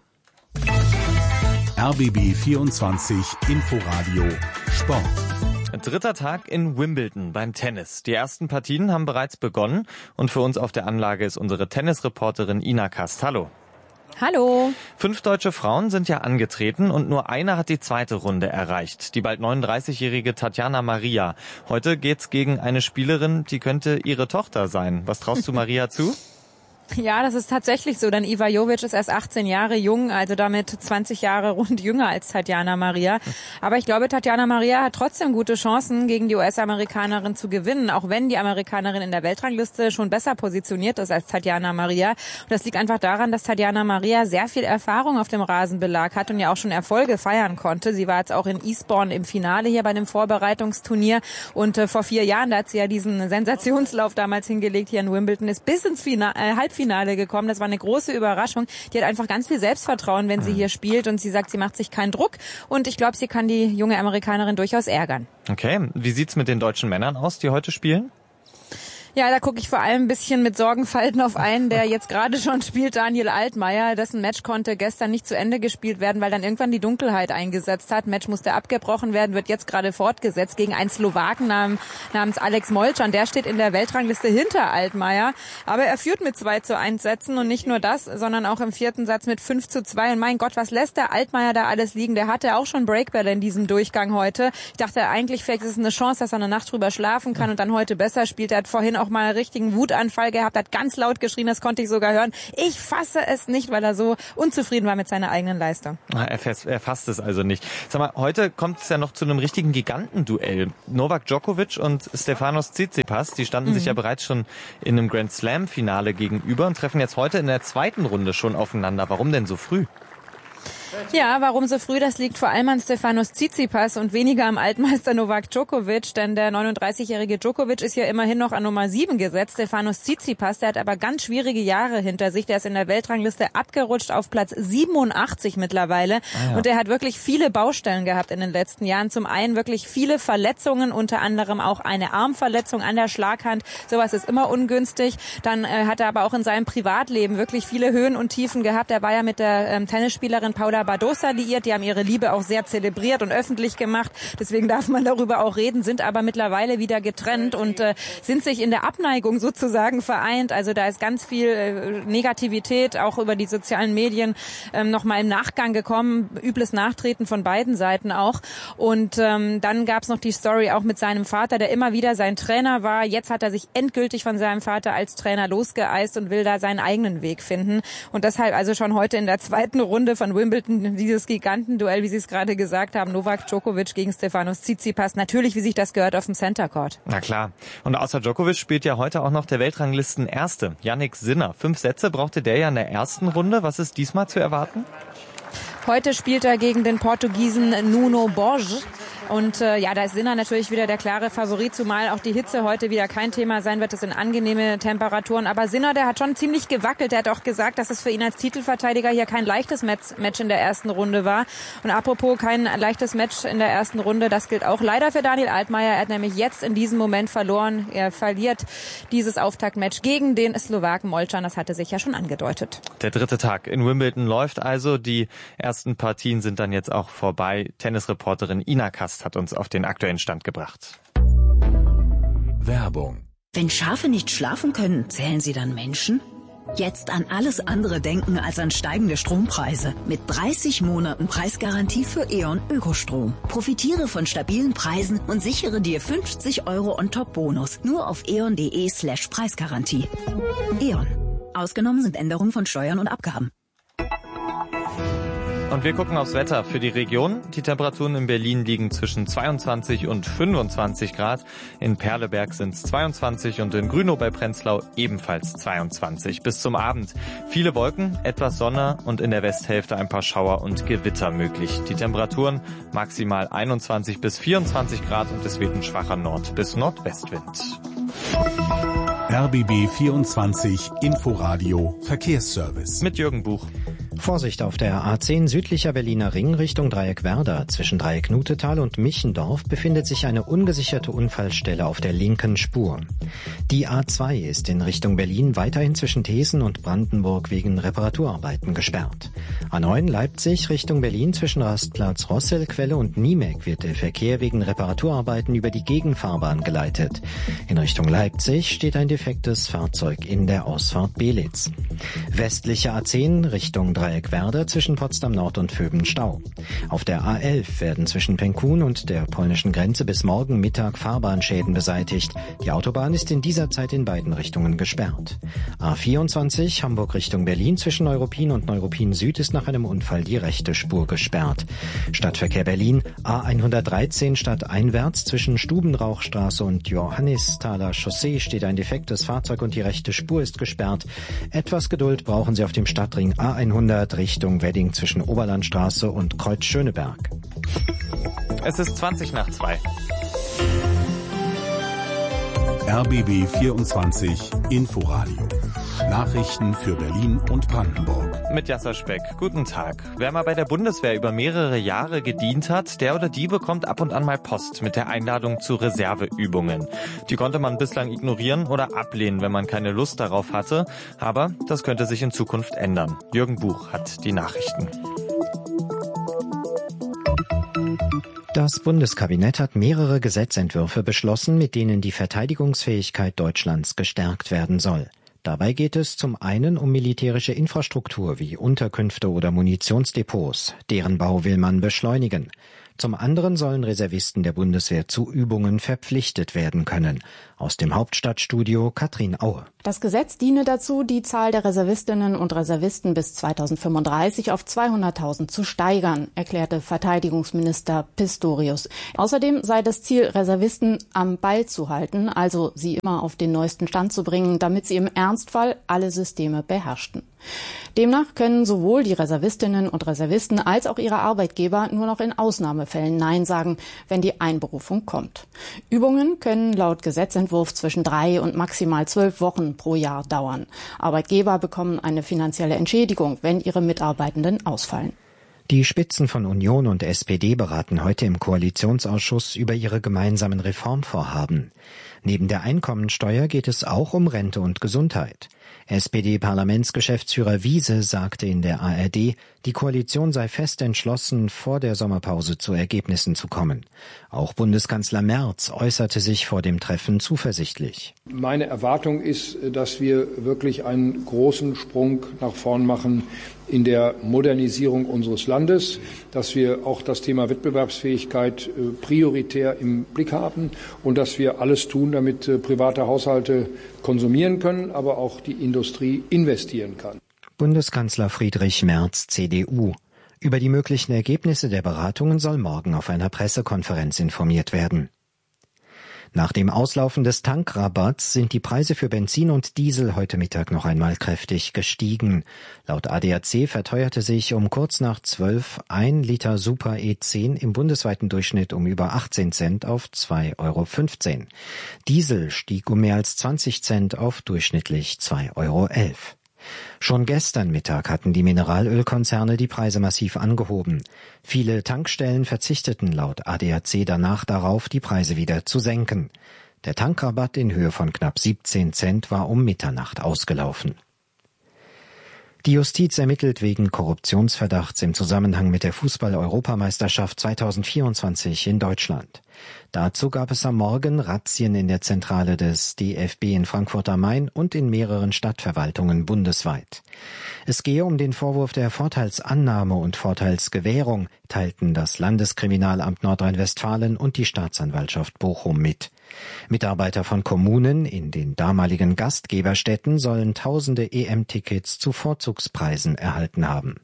R B B vierundzwanzig Inforadio Sport. Dritter Tag in Wimbledon beim Tennis. Die ersten Partien haben bereits begonnen und für uns auf der Anlage ist unsere Tennisreporterin Ina Kast. Hallo. Hallo. Fünf deutsche Frauen sind ja angetreten und nur eine hat die zweite Runde erreicht. Die bald neununddreißigjährige Tatjana Maria. Heute geht's gegen eine Spielerin, die könnte ihre Tochter sein. Was traust du Maria zu? Ja, das ist tatsächlich so, denn Iva Jovic ist erst achtzehn Jahre jung, also damit zwanzig Jahre rund jünger als Tatjana Maria. Aber ich glaube, Tatjana Maria hat trotzdem gute Chancen, gegen die U S-Amerikanerin zu gewinnen, auch wenn die Amerikanerin in der Weltrangliste schon besser positioniert ist als Tatjana Maria. Und das liegt einfach daran, dass Tatjana Maria sehr viel Erfahrung auf dem Rasenbelag hat und ja auch schon Erfolge feiern konnte. Sie war jetzt auch in Eastbourne im Finale hier bei dem Vorbereitungsturnier und äh, vor vier Jahren, da hat sie ja diesen Sensationslauf damals hingelegt hier in Wimbledon, ist bis ins Finale, äh, Halbfinale gekommen. Das war eine große Überraschung. Die hat einfach ganz viel Selbstvertrauen, wenn sie hier spielt und sie sagt, sie macht sich keinen Druck und ich glaube, sie kann die junge Amerikanerin durchaus ärgern. Okay, wie sieht's mit den deutschen Männern aus, die heute spielen? Ja, da gucke ich vor allem ein bisschen mit Sorgenfalten auf einen, der jetzt gerade schon spielt, Daniel Altmaier. Dessen Match konnte gestern nicht zu Ende gespielt werden, weil dann irgendwann die Dunkelheit eingesetzt hat. Match musste abgebrochen werden, wird jetzt gerade fortgesetzt gegen einen Slowaken namens Alex Molcan. Der steht in der Weltrangliste hinter Altmaier. Aber er führt mit zwei zu eins Sätzen und nicht nur das, sondern auch im vierten Satz mit fünf zu zwei. Und mein Gott, was lässt der Altmaier da alles liegen? Der hatte auch schon Breakbälle in diesem Durchgang heute. Ich dachte eigentlich, vielleicht ist es eine Chance, dass er eine Nacht drüber schlafen kann und dann heute besser spielt. Er hat vorhin auch mal einen richtigen Wutanfall gehabt, hat ganz laut geschrien, das konnte ich sogar hören. Ich fasse es nicht, weil er so unzufrieden war mit seiner eigenen Leistung. Er, fäs- er fasst es also nicht. Sag mal, heute kommt es ja noch zu einem richtigen Gigantenduell. Novak Djokovic und Stefanos Tsitsipas, die standen mhm. sich ja bereits schon in einem Grand Slam-Finale gegenüber und treffen jetzt heute in der zweiten Runde schon aufeinander. Warum denn so früh? Ja, warum so früh? Das liegt vor allem an Stefanos Tsitsipas und weniger am Altmeister Novak Djokovic, denn der neununddreißigjährige Djokovic ist ja immerhin noch an Nummer sieben gesetzt. Stefanos Tsitsipas, der hat aber ganz schwierige Jahre hinter sich. Der ist in der Weltrangliste abgerutscht auf Platz siebenundachtzig mittlerweile. Ah ja. Und er hat wirklich viele Baustellen gehabt in den letzten Jahren. Zum einen wirklich viele Verletzungen, unter anderem auch eine Armverletzung an der Schlaghand. Sowas ist immer ungünstig. Dann äh, hat er aber auch in seinem Privatleben wirklich viele Höhen und Tiefen gehabt. Er war ja mit der ähm, Tennisspielerin Paula Badosa liiert. Die haben ihre Liebe auch sehr zelebriert und öffentlich gemacht. Deswegen darf man darüber auch reden, sind aber mittlerweile wieder getrennt und äh, sind sich in der Abneigung sozusagen vereint. Also da ist ganz viel äh, Negativität auch über die sozialen Medien ähm, nochmal im Nachgang gekommen. Übles Nachtreten von beiden Seiten auch. Und ähm, dann gab es noch die Story auch mit seinem Vater, der immer wieder sein Trainer war. Jetzt hat er sich endgültig von seinem Vater als Trainer losgeeist und will da seinen eigenen Weg finden. Und deshalb also schon heute in der zweiten Runde von Wimbledon dieses Gigantenduell, wie Sie es gerade gesagt haben, Novak Djokovic gegen Stefanos Tsitsipas. Natürlich, wie sich das gehört, auf dem Center Court. Na klar. Und außer Djokovic spielt ja heute auch noch der Weltranglisten-Erste, Jannik Sinner. Fünf Sätze brauchte der ja in der ersten Runde. Was ist diesmal zu erwarten? Heute spielt er gegen den Portugiesen Nuno Borges. Und äh, ja, da ist Sinner natürlich wieder der klare Favorit, zumal auch die Hitze heute wieder kein Thema sein wird. Es sind angenehme Temperaturen. Aber Sinner, der hat schon ziemlich gewackelt. Der hat auch gesagt, dass es für ihn als Titelverteidiger hier kein leichtes Match in der ersten Runde war. Und apropos kein leichtes Match in der ersten Runde, das gilt auch leider für Daniel Altmaier. Er hat nämlich jetzt in diesem Moment verloren. Er verliert dieses Auftaktmatch gegen den Slowaken Molcan. Das hatte sich ja schon angedeutet. Der dritte Tag in Wimbledon läuft also. Die ersten Partien sind dann jetzt auch vorbei. Tennisreporterin Ina Kast hat uns auf den aktuellen Stand gebracht. Werbung. Wenn Schafe nicht schlafen können, zählen sie dann Menschen? Jetzt an alles andere denken als an steigende Strompreise. Mit dreißig Monaten Preisgarantie für E.ON Ökostrom. Profitiere von stabilen Preisen und sichere dir fünfzig Euro On-Top-Bonus. Nur auf eon.de slash Preisgarantie. E.ON. Ausgenommen sind Änderungen von Steuern und Abgaben. Und wir gucken aufs Wetter für die Region. Die Temperaturen in Berlin liegen zwischen zweiundzwanzig und fünfundzwanzig Grad. In Perleberg sind es zweiundzwanzig und in Grünow bei Prenzlau ebenfalls zweiundzwanzig. Bis zum Abend viele Wolken, etwas Sonne und in der Westhälfte ein paar Schauer und Gewitter möglich. Die Temperaturen maximal einundzwanzig bis vierundzwanzig Grad und es weht ein schwacher Nord- bis Nordwestwind. R B B vierundzwanzig Inforadio Verkehrsservice. Mit Jürgen Buch. Vorsicht auf der A zehn südlicher Berliner Ring Richtung Dreieck Werder. Zwischen Dreieck Nutetal und Michendorf befindet sich eine ungesicherte Unfallstelle auf der linken Spur. Die A zwei ist in Richtung Berlin weiterhin zwischen Thesen und Brandenburg wegen Reparaturarbeiten gesperrt. A neun Leipzig Richtung Berlin zwischen Rastplatz Rossellquelle und Niemek wird der Verkehr wegen Reparaturarbeiten über die Gegenfahrbahn geleitet. In Richtung Leipzig steht ein defektes Fahrzeug in der Ausfahrt Belitz. Westliche A zehn Richtung Dreieck Werder zwischen Potsdam Nord und Vöben Stau. Auf der A elf werden zwischen Penkun und der polnischen Grenze bis morgen Mittag Fahrbahnschäden beseitigt. Die Autobahn ist in dieser Zeit in beiden Richtungen gesperrt. A vierundzwanzig Hamburg Richtung Berlin zwischen Neuruppin und Neuruppin Süd ist nach einem Unfall die rechte Spur gesperrt. Stadtverkehr Berlin A hundertdreizehn stadteinwärts zwischen Stubenrauchstraße und Johannisthaler Chaussee steht ein defektes Fahrzeug und die rechte Spur ist gesperrt. Etwas Geduld brauchen Sie auf dem Stadtring A hundert Richtung Wedding zwischen Oberlandstraße und Kreuz Schöneberg. Es ist zwanzig nach zwei. R B B vierundzwanzig Inforadio Nachrichten für Berlin und Brandenburg. Mit Jasser Speck. Guten Tag. Wer mal bei der Bundeswehr über mehrere Jahre gedient hat, der oder die bekommt ab und an mal Post mit der Einladung zu Reserveübungen. Die konnte man bislang ignorieren oder ablehnen, wenn man keine Lust darauf hatte. Aber das könnte sich in Zukunft ändern. Jürgen Buch hat die Nachrichten. Das Bundeskabinett hat mehrere Gesetzentwürfe beschlossen, mit denen die Verteidigungsfähigkeit Deutschlands gestärkt werden soll. Dabei geht es zum einen um militärische Infrastruktur wie Unterkünfte oder Munitionsdepots. Deren Bau will man beschleunigen. Zum anderen sollen Reservisten der Bundeswehr zu Übungen verpflichtet werden können. Aus dem Hauptstadtstudio Katrin Aue. Das Gesetz diene dazu, die Zahl der Reservistinnen und Reservisten bis zweitausendfünfunddreißig auf zweihunderttausend zu steigern, erklärte Verteidigungsminister Pistorius. Außerdem sei das Ziel, Reservisten am Ball zu halten, also sie immer auf den neuesten Stand zu bringen, damit sie im Ernstfall alle Systeme beherrschten. Demnach können sowohl die Reservistinnen und Reservisten als auch ihre Arbeitgeber nur noch in Ausnahmefällen Nein sagen, wenn die Einberufung kommt. Übungen können laut Gesetzentwurf zwischen drei und maximal zwölf Wochen pro Jahr dauern. Arbeitgeber bekommen eine finanzielle Entschädigung, wenn ihre Mitarbeitenden ausfallen. Die Spitzen von Union und S P D beraten heute im Koalitionsausschuss über ihre gemeinsamen Reformvorhaben. Neben der Einkommensteuer geht es auch um Rente und Gesundheit. S P D-Parlamentsgeschäftsführer Wiese sagte in der A R D, die Koalition sei fest entschlossen, vor der Sommerpause zu Ergebnissen zu kommen. Auch Bundeskanzler Merz äußerte sich vor dem Treffen zuversichtlich. Meine Erwartung ist, dass wir wirklich einen großen Sprung nach vorn machen in der Modernisierung unseres Landes, dass wir auch das Thema Wettbewerbsfähigkeit prioritär im Blick haben und dass wir alles tun, damit private Haushalte konsumieren können, aber auch die Industrie investieren kann. Bundeskanzler Friedrich Merz, C D U. Über die möglichen Ergebnisse der Beratungen soll morgen auf einer Pressekonferenz informiert werden. Nach dem Auslaufen des Tankrabatts sind die Preise für Benzin und Diesel heute Mittag noch einmal kräftig gestiegen. Laut A D A C verteuerte sich um kurz nach zwölf ein Liter Super E zehn im bundesweiten Durchschnitt um über achtzehn Cent auf zwei Euro fünfzehn. Diesel stieg um mehr als zwanzig Cent auf durchschnittlich zwei Euro elf. Schon gestern Mittag hatten die Mineralölkonzerne die Preise massiv angehoben. Viele Tankstellen verzichteten laut A D A C danach darauf, die Preise wieder zu senken. Der Tankrabatt in Höhe von knapp siebzehn Cent war um Mitternacht ausgelaufen. Die Justiz ermittelt wegen Korruptionsverdachts im Zusammenhang mit der Fußball-Europameisterschaft zweitausendvierundzwanzig in Deutschland. Dazu gab es am Morgen Razzien in der Zentrale des D F B in Frankfurt am Main und in mehreren Stadtverwaltungen bundesweit. Es gehe um den Vorwurf der Vorteilsannahme und Vorteilsgewährung, teilten das Landeskriminalamt Nordrhein-Westfalen und die Staatsanwaltschaft Bochum mit. Mitarbeiter von Kommunen in den damaligen Gastgeberstädten sollen tausende E M-Tickets zu Vorzugspreisen erhalten haben.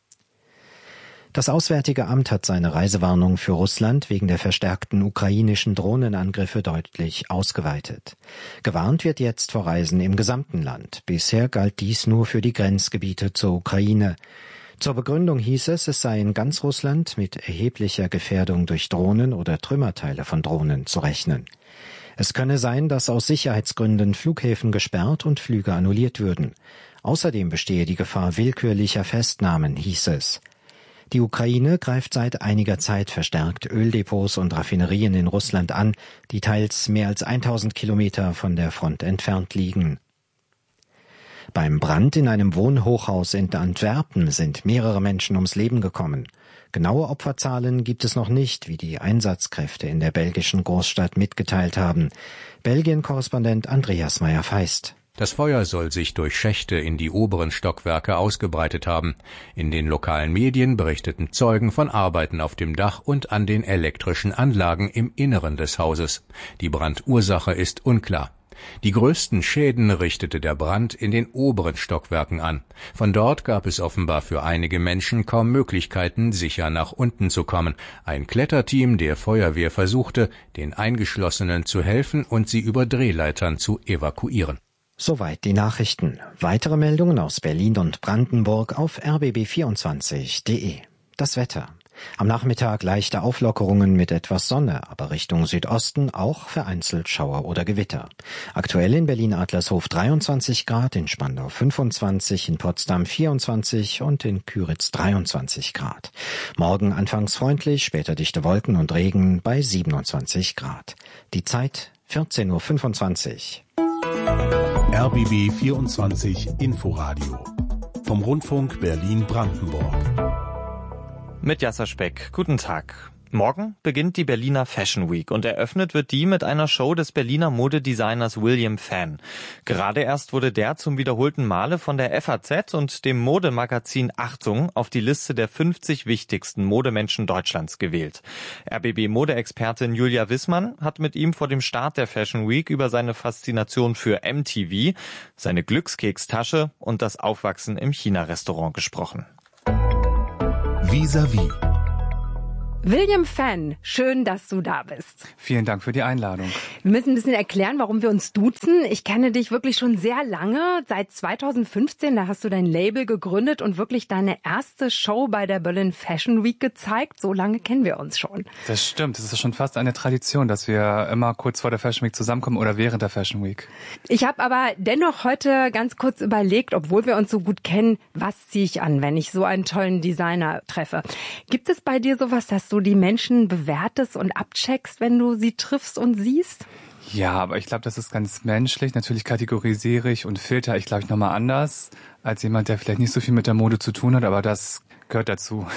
Das Auswärtige Amt hat seine Reisewarnung für Russland wegen der verstärkten ukrainischen Drohnenangriffe deutlich ausgeweitet. Gewarnt wird jetzt vor Reisen im gesamten Land. Bisher galt dies nur für die Grenzgebiete zur Ukraine. Zur Begründung hieß es, es sei in ganz Russland mit erheblicher Gefährdung durch Drohnen oder Trümmerteile von Drohnen zu rechnen. Es könne sein, dass aus Sicherheitsgründen Flughäfen gesperrt und Flüge annulliert würden. Außerdem bestehe die Gefahr willkürlicher Festnahmen, hieß es. Die Ukraine greift seit einiger Zeit verstärkt Öldepots und Raffinerien in Russland an, die teils mehr als tausend Kilometer von der Front entfernt liegen. Beim Brand in einem Wohnhochhaus in Antwerpen sind mehrere Menschen ums Leben gekommen. Genaue Opferzahlen gibt es noch nicht, wie die Einsatzkräfte in der belgischen Großstadt mitgeteilt haben. Belgien-Korrespondent Andreas Meyer-Feist. Das Feuer soll sich durch Schächte in die oberen Stockwerke ausgebreitet haben. In den lokalen Medien berichteten Zeugen von Arbeiten auf dem Dach und an den elektrischen Anlagen im Inneren des Hauses. Die Brandursache ist unklar. Die größten Schäden richtete der Brand in den oberen Stockwerken an. Von dort gab es offenbar für einige Menschen kaum Möglichkeiten, sicher nach unten zu kommen. Ein Kletterteam der Feuerwehr versuchte, den Eingeschlossenen zu helfen und sie über Drehleitern zu evakuieren. Soweit die Nachrichten. Weitere Meldungen aus Berlin und Brandenburg auf r b b vierundzwanzig punkt d e. Das Wetter. Am Nachmittag leichte Auflockerungen mit etwas Sonne, aber Richtung Südosten auch vereinzelt Schauer oder Gewitter. Aktuell in Berlin-Adlershof dreiundzwanzig Grad, in Spandau fünfundzwanzig, in Potsdam vierundzwanzig und in Küritz dreiundzwanzig Grad. Morgen anfangs freundlich, später dichte Wolken und Regen bei siebenundzwanzig Grad. Die Zeit vierzehn Uhr fünfundzwanzig. R B B vierundzwanzig Inforadio vom Rundfunk Berlin-Brandenburg. Mit Jasser Speck. Guten Tag. Morgen beginnt die Berliner Fashion Week und eröffnet wird die mit einer Show des Berliner Modedesigners William Fan. Gerade erst wurde der zum wiederholten Male von der F A Z und dem Modemagazin Achtung auf die Liste der fünfzig wichtigsten Modemenschen Deutschlands gewählt. R B B-Modeexpertin Julia Wissmann hat mit ihm vor dem Start der Fashion Week über seine Faszination für M T V, seine Glückskeks-Tasche und das Aufwachsen im China-Restaurant gesprochen. Vis-à-vis. William Fan, schön, dass du da bist. Vielen Dank für die Einladung. Wir müssen ein bisschen erklären, warum wir uns duzen. Ich kenne dich wirklich schon sehr lange, seit zweitausendfünfzehn, da hast du dein Label gegründet und wirklich deine erste Show bei der Berlin Fashion Week gezeigt. So lange kennen wir uns schon. Das stimmt, das ist schon fast eine Tradition, dass wir immer kurz vor der Fashion Week zusammenkommen oder während der Fashion Week. Ich habe aber dennoch heute ganz kurz überlegt, obwohl wir uns so gut kennen, was ziehe ich an, wenn ich so einen tollen Designer treffe. Gibt es bei dir sowas, dass du die Menschen bewertest und abcheckst, wenn du sie triffst und siehst? Ja, aber ich glaube, das ist ganz menschlich. Natürlich kategorisiere ich und filter ich, glaube ich, nochmal anders als jemand, der vielleicht nicht so viel mit der Mode zu tun hat, aber das gehört dazu.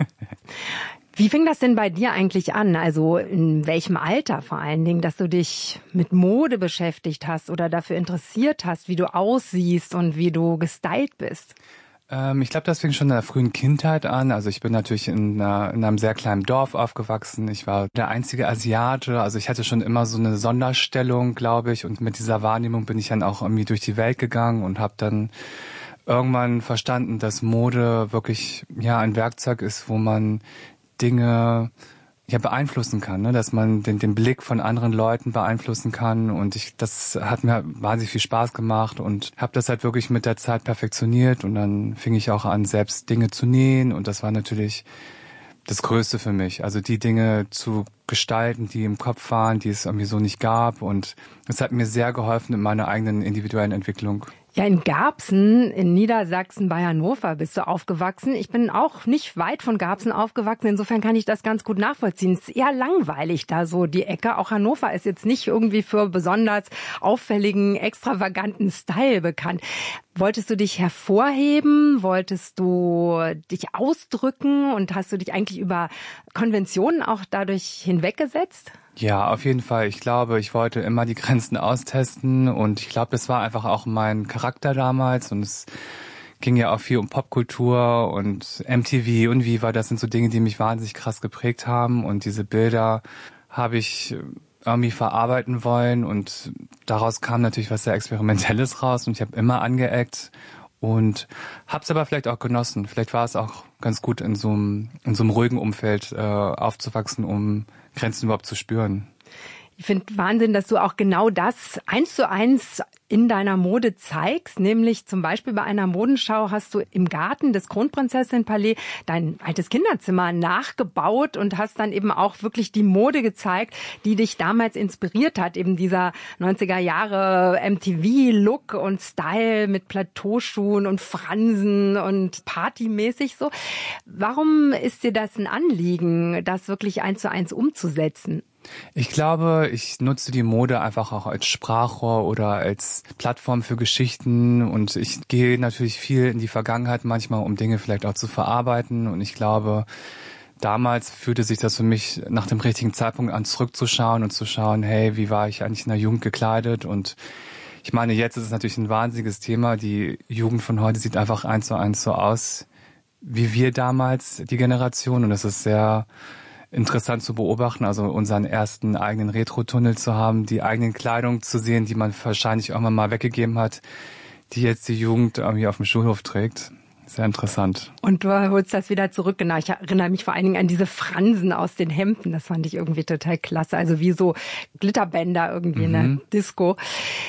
Wie fing das denn bei dir eigentlich an? Also in welchem Alter vor allen Dingen, dass du dich mit Mode beschäftigt hast oder dafür interessiert hast, wie du aussiehst und wie du gestylt bist? Ich glaube, das fing schon in der frühen Kindheit an. Also ich bin natürlich in, einer, in einem sehr kleinen Dorf aufgewachsen. Ich war der einzige Asiate. Also ich hatte schon immer so eine Sonderstellung, glaube ich. Und mit dieser Wahrnehmung bin ich dann auch irgendwie durch die Welt gegangen und habe dann irgendwann verstanden, dass Mode wirklich ja ein Werkzeug ist, wo man Dinge ja beeinflussen kann, ne? Dass man den, den Blick von anderen Leuten beeinflussen kann, und ich das hat mir wahnsinnig viel Spaß gemacht und habe das halt wirklich mit der Zeit perfektioniert, und dann fing ich auch an, selbst Dinge zu nähen, und das war natürlich das Größte für mich, also die Dinge zu gestalten, die im Kopf waren, die es irgendwie so nicht gab, und das hat mir sehr geholfen in meiner eigenen individuellen Entwicklung. Ja, in Garbsen, in Niedersachsen bei Hannover bist du aufgewachsen. Ich bin auch nicht weit von Garbsen aufgewachsen. Insofern kann ich das ganz gut nachvollziehen. Es ist eher langweilig da so die Ecke. Auch Hannover ist jetzt nicht irgendwie für besonders auffälligen, extravaganten Style bekannt. Wolltest du dich hervorheben? Wolltest du dich ausdrücken? Und hast du dich eigentlich über Konventionen auch dadurch hinweggesetzt? Ja, auf jeden Fall. Ich glaube, ich wollte immer die Grenzen austesten, und ich glaube, das war einfach auch mein Charakter damals, und es ging ja auch viel um Popkultur und M T V und Viva. Das sind so Dinge, die mich wahnsinnig krass geprägt haben, und diese Bilder habe ich irgendwie verarbeiten wollen, und daraus kam natürlich was sehr Experimentelles raus, und ich habe immer angeeckt und habe es aber vielleicht auch genossen. Vielleicht war es auch ganz gut, in so einem, in so einem ruhigen Umfeld äh, aufzuwachsen, um Grenzen überhaupt zu spüren. Ich finde Wahnsinn, dass du auch genau das eins zu eins in deiner Mode zeigst, nämlich zum Beispiel bei einer Modenschau hast du im Garten des Kronprinzessin-Palais dein altes Kinderzimmer nachgebaut und hast dann eben auch wirklich die Mode gezeigt, die dich damals inspiriert hat, eben dieser neunziger Jahre M T V-Look und Style mit Plateauschuhen und Fransen und partymäßig so. Warum ist dir das ein Anliegen, das wirklich eins zu eins umzusetzen? Ich glaube, ich nutze die Mode einfach auch als Sprachrohr oder als Plattform für Geschichten, und ich gehe natürlich viel in die Vergangenheit manchmal, um Dinge vielleicht auch zu verarbeiten, und ich glaube, damals fühlte sich das für mich nach dem richtigen Zeitpunkt an, zurückzuschauen und zu schauen, hey, wie war ich eigentlich in der Jugend gekleidet? Und ich meine, jetzt ist es natürlich ein wahnsinniges Thema. Die Jugend von heute sieht einfach eins zu eins so aus wie wir damals, die Generation, und das ist sehr interessant zu beobachten, also unseren ersten eigenen Retro-Tunnel zu haben, die eigenen Kleidung zu sehen, die man wahrscheinlich irgendwann mal weggegeben hat, die jetzt die Jugend irgendwie auf dem Schulhof trägt. Sehr interessant. Und du holst das wieder zurück. Genau, ich erinnere mich vor allen Dingen an diese Fransen aus den Hemden. Das fand ich irgendwie total klasse. Also wie so Glitterbänder irgendwie mhm. in der Disco.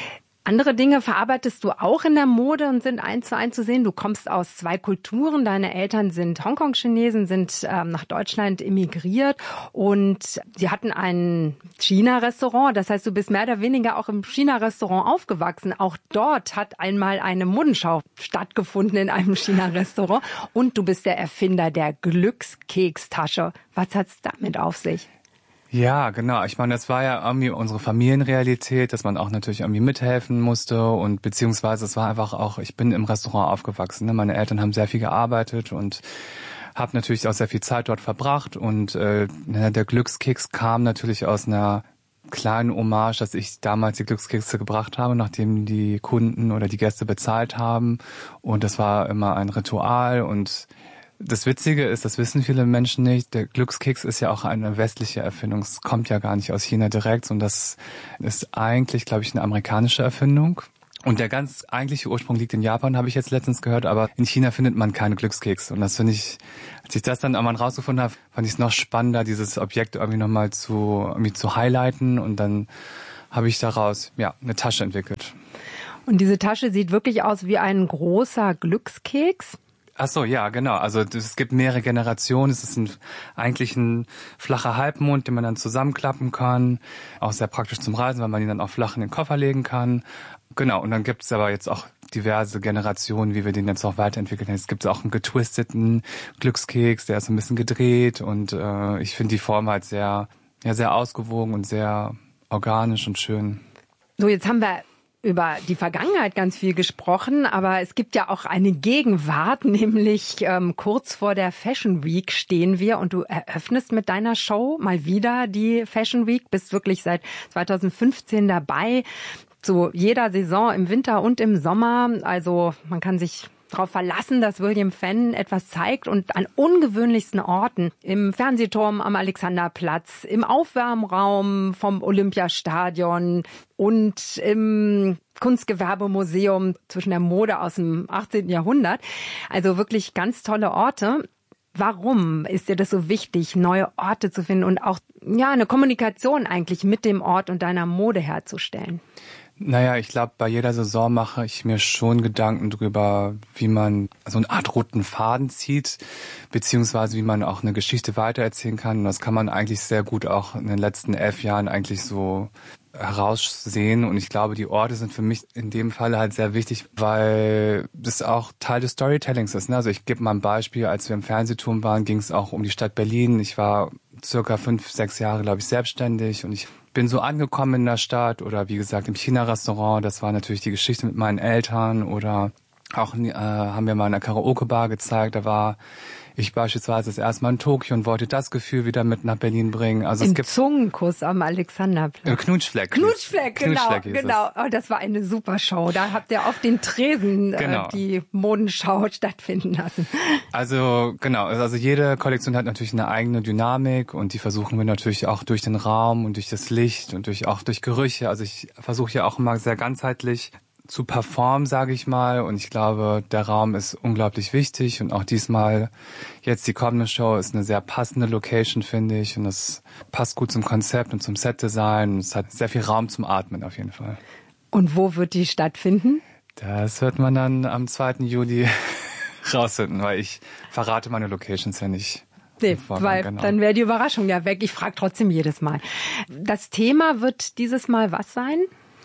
Andere Dinge verarbeitest du auch in der Mode und sind eins zu eins zu sehen. Du kommst aus zwei Kulturen. Deine Eltern sind Hongkong-Chinesen, sind ähm, nach Deutschland emigriert und sie hatten ein China-Restaurant. Das heißt, du bist mehr oder weniger auch im China-Restaurant aufgewachsen. Auch dort hat einmal eine Modenschau stattgefunden in einem China-Restaurant. Und du bist der Erfinder der Glückskeks-Tasche. Was hat's damit auf sich? Ja, genau. Ich meine, das war ja irgendwie unsere Familienrealität, dass man auch natürlich irgendwie mithelfen musste und beziehungsweise es war einfach auch, ich bin im Restaurant aufgewachsen. Ne? Meine Eltern haben sehr viel gearbeitet und habe natürlich auch sehr viel Zeit dort verbracht und äh, der Glückskeks kam natürlich aus einer kleinen Hommage, dass ich damals die Glückskekse gebracht habe, nachdem die Kunden oder die Gäste bezahlt haben und das war immer ein Ritual und das Witzige ist, das wissen viele Menschen nicht, der Glückskeks ist ja auch eine westliche Erfindung. Es kommt ja gar nicht aus China direkt, sondern das ist eigentlich, glaube ich, eine amerikanische Erfindung. Und der ganz eigentliche Ursprung liegt in Japan, habe ich jetzt letztens gehört, aber in China findet man keine Glückskekse. Und das finde ich, als ich das dann einmal rausgefunden habe, fand ich es noch spannender, dieses Objekt irgendwie nochmal zu, irgendwie zu highlighten. Und dann habe ich daraus, ja, eine Tasche entwickelt. Und diese Tasche sieht wirklich aus wie ein großer Glückskeks? Ach so, ja, genau. Also es gibt mehrere Generationen. Es ist ein, eigentlich ein flacher Halbmond, den man dann zusammenklappen kann. Auch sehr praktisch zum Reisen, weil man ihn dann auch flach in den Koffer legen kann. Genau, und dann gibt es aber jetzt auch diverse Generationen, wie wir den jetzt auch weiterentwickelt haben. Es gibt auch einen getwisteten Glückskeks, der ist ein bisschen gedreht. Und äh, ich finde die Form halt sehr, ja, sehr ausgewogen und sehr organisch und schön. So, jetzt haben wir über die Vergangenheit ganz viel gesprochen, aber es gibt ja auch eine Gegenwart, nämlich ähm, kurz vor der Fashion Week stehen wir und du eröffnest mit deiner Show mal wieder die Fashion Week, bist wirklich seit zweitausendfünfzehn dabei, zu jeder Saison im Winter und im Sommer, also man kann sich darauf verlassen, dass William Fenn etwas zeigt und an ungewöhnlichsten Orten. Im Fernsehturm am Alexanderplatz, im Aufwärmraum vom Olympiastadion und im Kunstgewerbemuseum zwischen der Mode aus dem achtzehnten Jahrhundert. Also wirklich ganz tolle Orte. Warum ist dir das so wichtig, neue Orte zu finden und auch ja eine Kommunikation eigentlich mit dem Ort und deiner Mode herzustellen? Naja, ich glaube, bei jeder Saison mache ich mir schon Gedanken drüber, wie man so eine Art roten Faden zieht, beziehungsweise wie man auch eine Geschichte weitererzählen kann. Und das kann man eigentlich sehr gut auch in den letzten elf Jahren eigentlich so heraussehen. Und ich glaube, die Orte sind für mich in dem Fall halt sehr wichtig, weil das auch Teil des Storytellings ist. Ne? Also ich gebe mal ein Beispiel, als wir im Fernsehturm waren, ging es auch um die Stadt Berlin. Ich war circa fünf, sechs Jahre, glaube ich, selbstständig und ich bin so angekommen in der Stadt oder wie gesagt im China-Restaurant. Das war natürlich die Geschichte mit meinen Eltern oder auch äh, haben wir mal in einer Karaoke-Bar gezeigt. Da war ich beispielsweise das erste Mal in Tokio und wollte das Gefühl wieder mit nach Berlin bringen. Also Im es gibt Zungenkuss am Alexanderplatz. Äh, Knutschfleck. Knutschfleck, genau, Knutschfleck genau. Oh, das war eine super Show. Da habt ihr auf den Tresen genau. äh, die Modenschau stattfinden lassen. Also genau, also jede Kollektion hat natürlich eine eigene Dynamik und die versuchen wir natürlich auch durch den Raum und durch das Licht und durch auch durch Gerüche. Also ich versuche ja auch immer sehr ganzheitlich zu performen, sage ich mal. Und ich glaube, der Raum ist unglaublich wichtig. Und auch diesmal, jetzt die kommende Show, ist eine sehr passende Location, finde ich. Und das passt gut zum Konzept und zum Setdesign. Und es hat sehr viel Raum zum Atmen auf jeden Fall. Und wo wird die stattfinden? Das wird man dann am zweiten Juli rausfinden, weil ich verrate meine Locations ja nicht. Nee, weil genau. Dann wäre die Überraschung ja weg. Ich frage trotzdem jedes Mal. Das Thema wird dieses Mal was sein?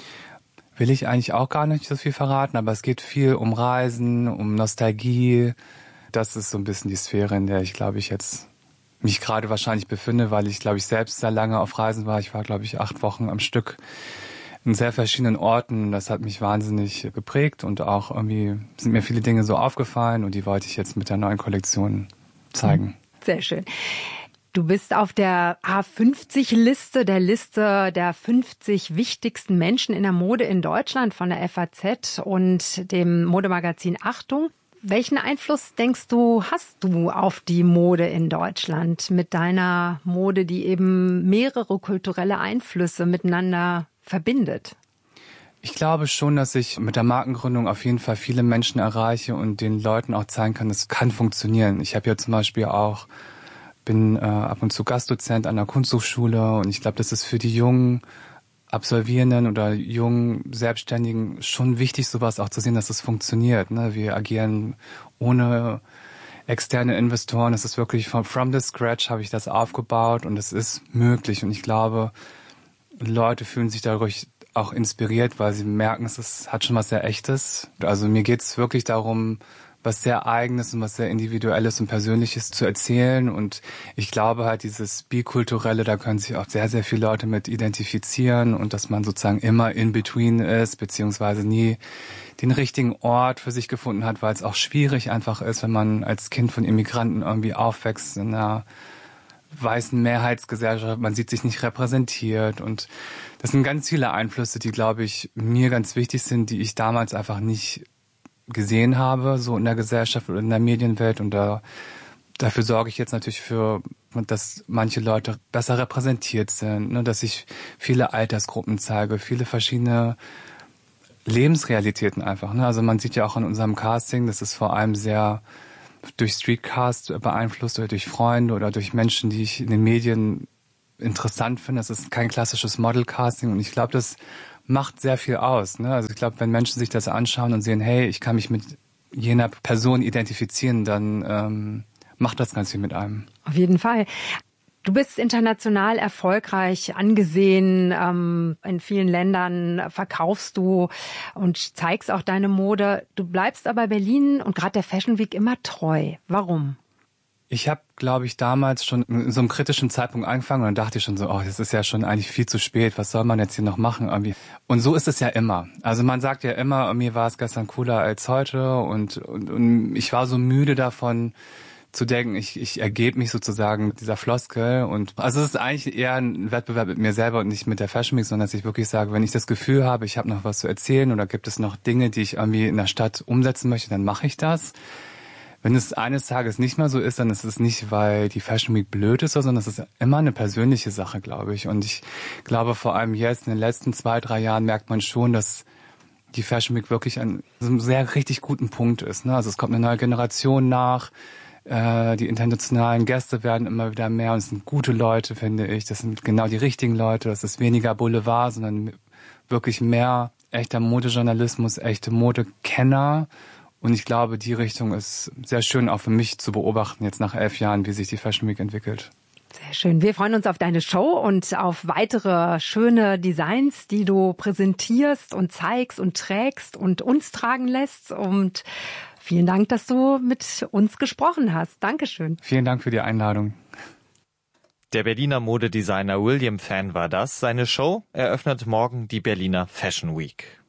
Will ich eigentlich auch gar nicht so viel verraten, aber es geht viel um Reisen, um Nostalgie. Das ist so ein bisschen die Sphäre, in der ich, glaube ich, jetzt mich gerade wahrscheinlich befinde, weil ich, glaube ich, selbst sehr lange auf Reisen war. Ich war, glaube ich, acht Wochen am Stück in sehr verschiedenen Orten. Das hat mich wahnsinnig geprägt und auch irgendwie sind mir viele Dinge so aufgefallen und die wollte ich jetzt mit der neuen Kollektion zeigen. Sehr schön. Du bist auf der A fünfzig Liste, der Liste der fünfzig wichtigsten Menschen in der Mode in Deutschland von der F A Z und dem Modemagazin Achtung. Welchen Einfluss, denkst du, hast du auf die Mode in Deutschland mit deiner Mode, die eben mehrere kulturelle Einflüsse miteinander verbindet? Ich glaube schon, dass ich mit der Markengründung auf jeden Fall viele Menschen erreiche und den Leuten auch zeigen kann, es kann funktionieren. Ich habe ja zum Beispiel auch bin äh, ab und zu Gastdozent an der Kunsthochschule und ich glaube, das ist für die Jungen Absolvierenden oder jungen Selbstständigen schon wichtig, sowas auch zu sehen, dass es funktioniert. Ne? Wir agieren ohne externe Investoren. Es ist wirklich from, from the scratch habe ich das aufgebaut und es ist möglich. Und ich glaube, Leute fühlen sich dadurch auch inspiriert, weil sie merken, es ist, hat schon was sehr Echtes. Also mir geht es wirklich darum, was sehr Eigenes und was sehr Individuelles und Persönliches zu erzählen. Und ich glaube halt, dieses Bikulturelle, da können sich auch sehr, sehr viele Leute mit identifizieren und dass man sozusagen immer in between ist, beziehungsweise nie den richtigen Ort für sich gefunden hat, weil es auch schwierig einfach ist, wenn man als Kind von Immigranten irgendwie aufwächst in einer weißen Mehrheitsgesellschaft, man sieht sich nicht repräsentiert und das sind ganz viele Einflüsse, die, glaube ich, mir ganz wichtig sind, die ich damals einfach nicht gesehen habe, so in der Gesellschaft oder in der Medienwelt und da, dafür sorge ich jetzt natürlich für, dass manche Leute besser repräsentiert sind, ne, dass ich viele Altersgruppen zeige, viele verschiedene Lebensrealitäten einfach, ne, also man sieht ja auch in unserem Casting, das ist vor allem sehr durch Streetcast beeinflusst oder durch Freunde oder durch Menschen, die ich in den Medien interessant finde. Das ist kein klassisches Model-Casting und ich glaube, das macht sehr viel aus. Ne? Also ich glaube, wenn Menschen sich das anschauen und sehen, hey, ich kann mich mit jener Person identifizieren, dann ähm, macht das ganz viel mit einem. Auf jeden Fall. Du bist international erfolgreich angesehen, ähm, in vielen Ländern verkaufst du und zeigst auch deine Mode. Du bleibst aber Berlin und gerade der Fashion Week immer treu. Warum? Ich habe, glaube ich, damals schon in so einem kritischen Zeitpunkt angefangen und dann dachte ich schon so, oh, das ist ja schon eigentlich viel zu spät, was soll man jetzt hier noch machen irgendwie? Und so ist es ja immer. Also man sagt ja immer, mir war es gestern cooler als heute und, und, und ich war so müde davon, zu denken, ich, ich ergebe mich sozusagen mit dieser Floskel und also es ist eigentlich eher ein Wettbewerb mit mir selber und nicht mit der Fashion Week, sondern dass ich wirklich sage, wenn ich das Gefühl habe, ich habe noch was zu erzählen oder gibt es noch Dinge, die ich irgendwie in der Stadt umsetzen möchte, dann mache ich das. Wenn es eines Tages nicht mehr so ist, dann ist es nicht, weil die Fashion Week blöd ist, sondern es ist immer eine persönliche Sache, glaube ich. Und ich glaube vor allem jetzt in den letzten zwei, drei Jahren merkt man schon, dass die Fashion Week wirklich an einem sehr richtig guten Punkt ist. Ne? Also es kommt eine neue Generation nach. Die internationalen Gäste werden immer wieder mehr und es sind gute Leute, finde ich. Das sind genau die richtigen Leute. Das ist weniger Boulevard, sondern wirklich mehr echter Modejournalismus, echte Modekenner. Und ich glaube, die Richtung ist sehr schön auch für mich zu beobachten, jetzt nach elf Jahren, wie sich die Fashion Week entwickelt. Sehr schön. Wir freuen uns auf deine Show und auf weitere schöne Designs, die du präsentierst und zeigst und trägst und uns tragen lässt. Und vielen Dank, dass du mit uns gesprochen hast. Dankeschön. Vielen Dank für die Einladung. Der Berliner Modedesigner William Fan war das. Seine Show eröffnet morgen die Berliner Fashion Week.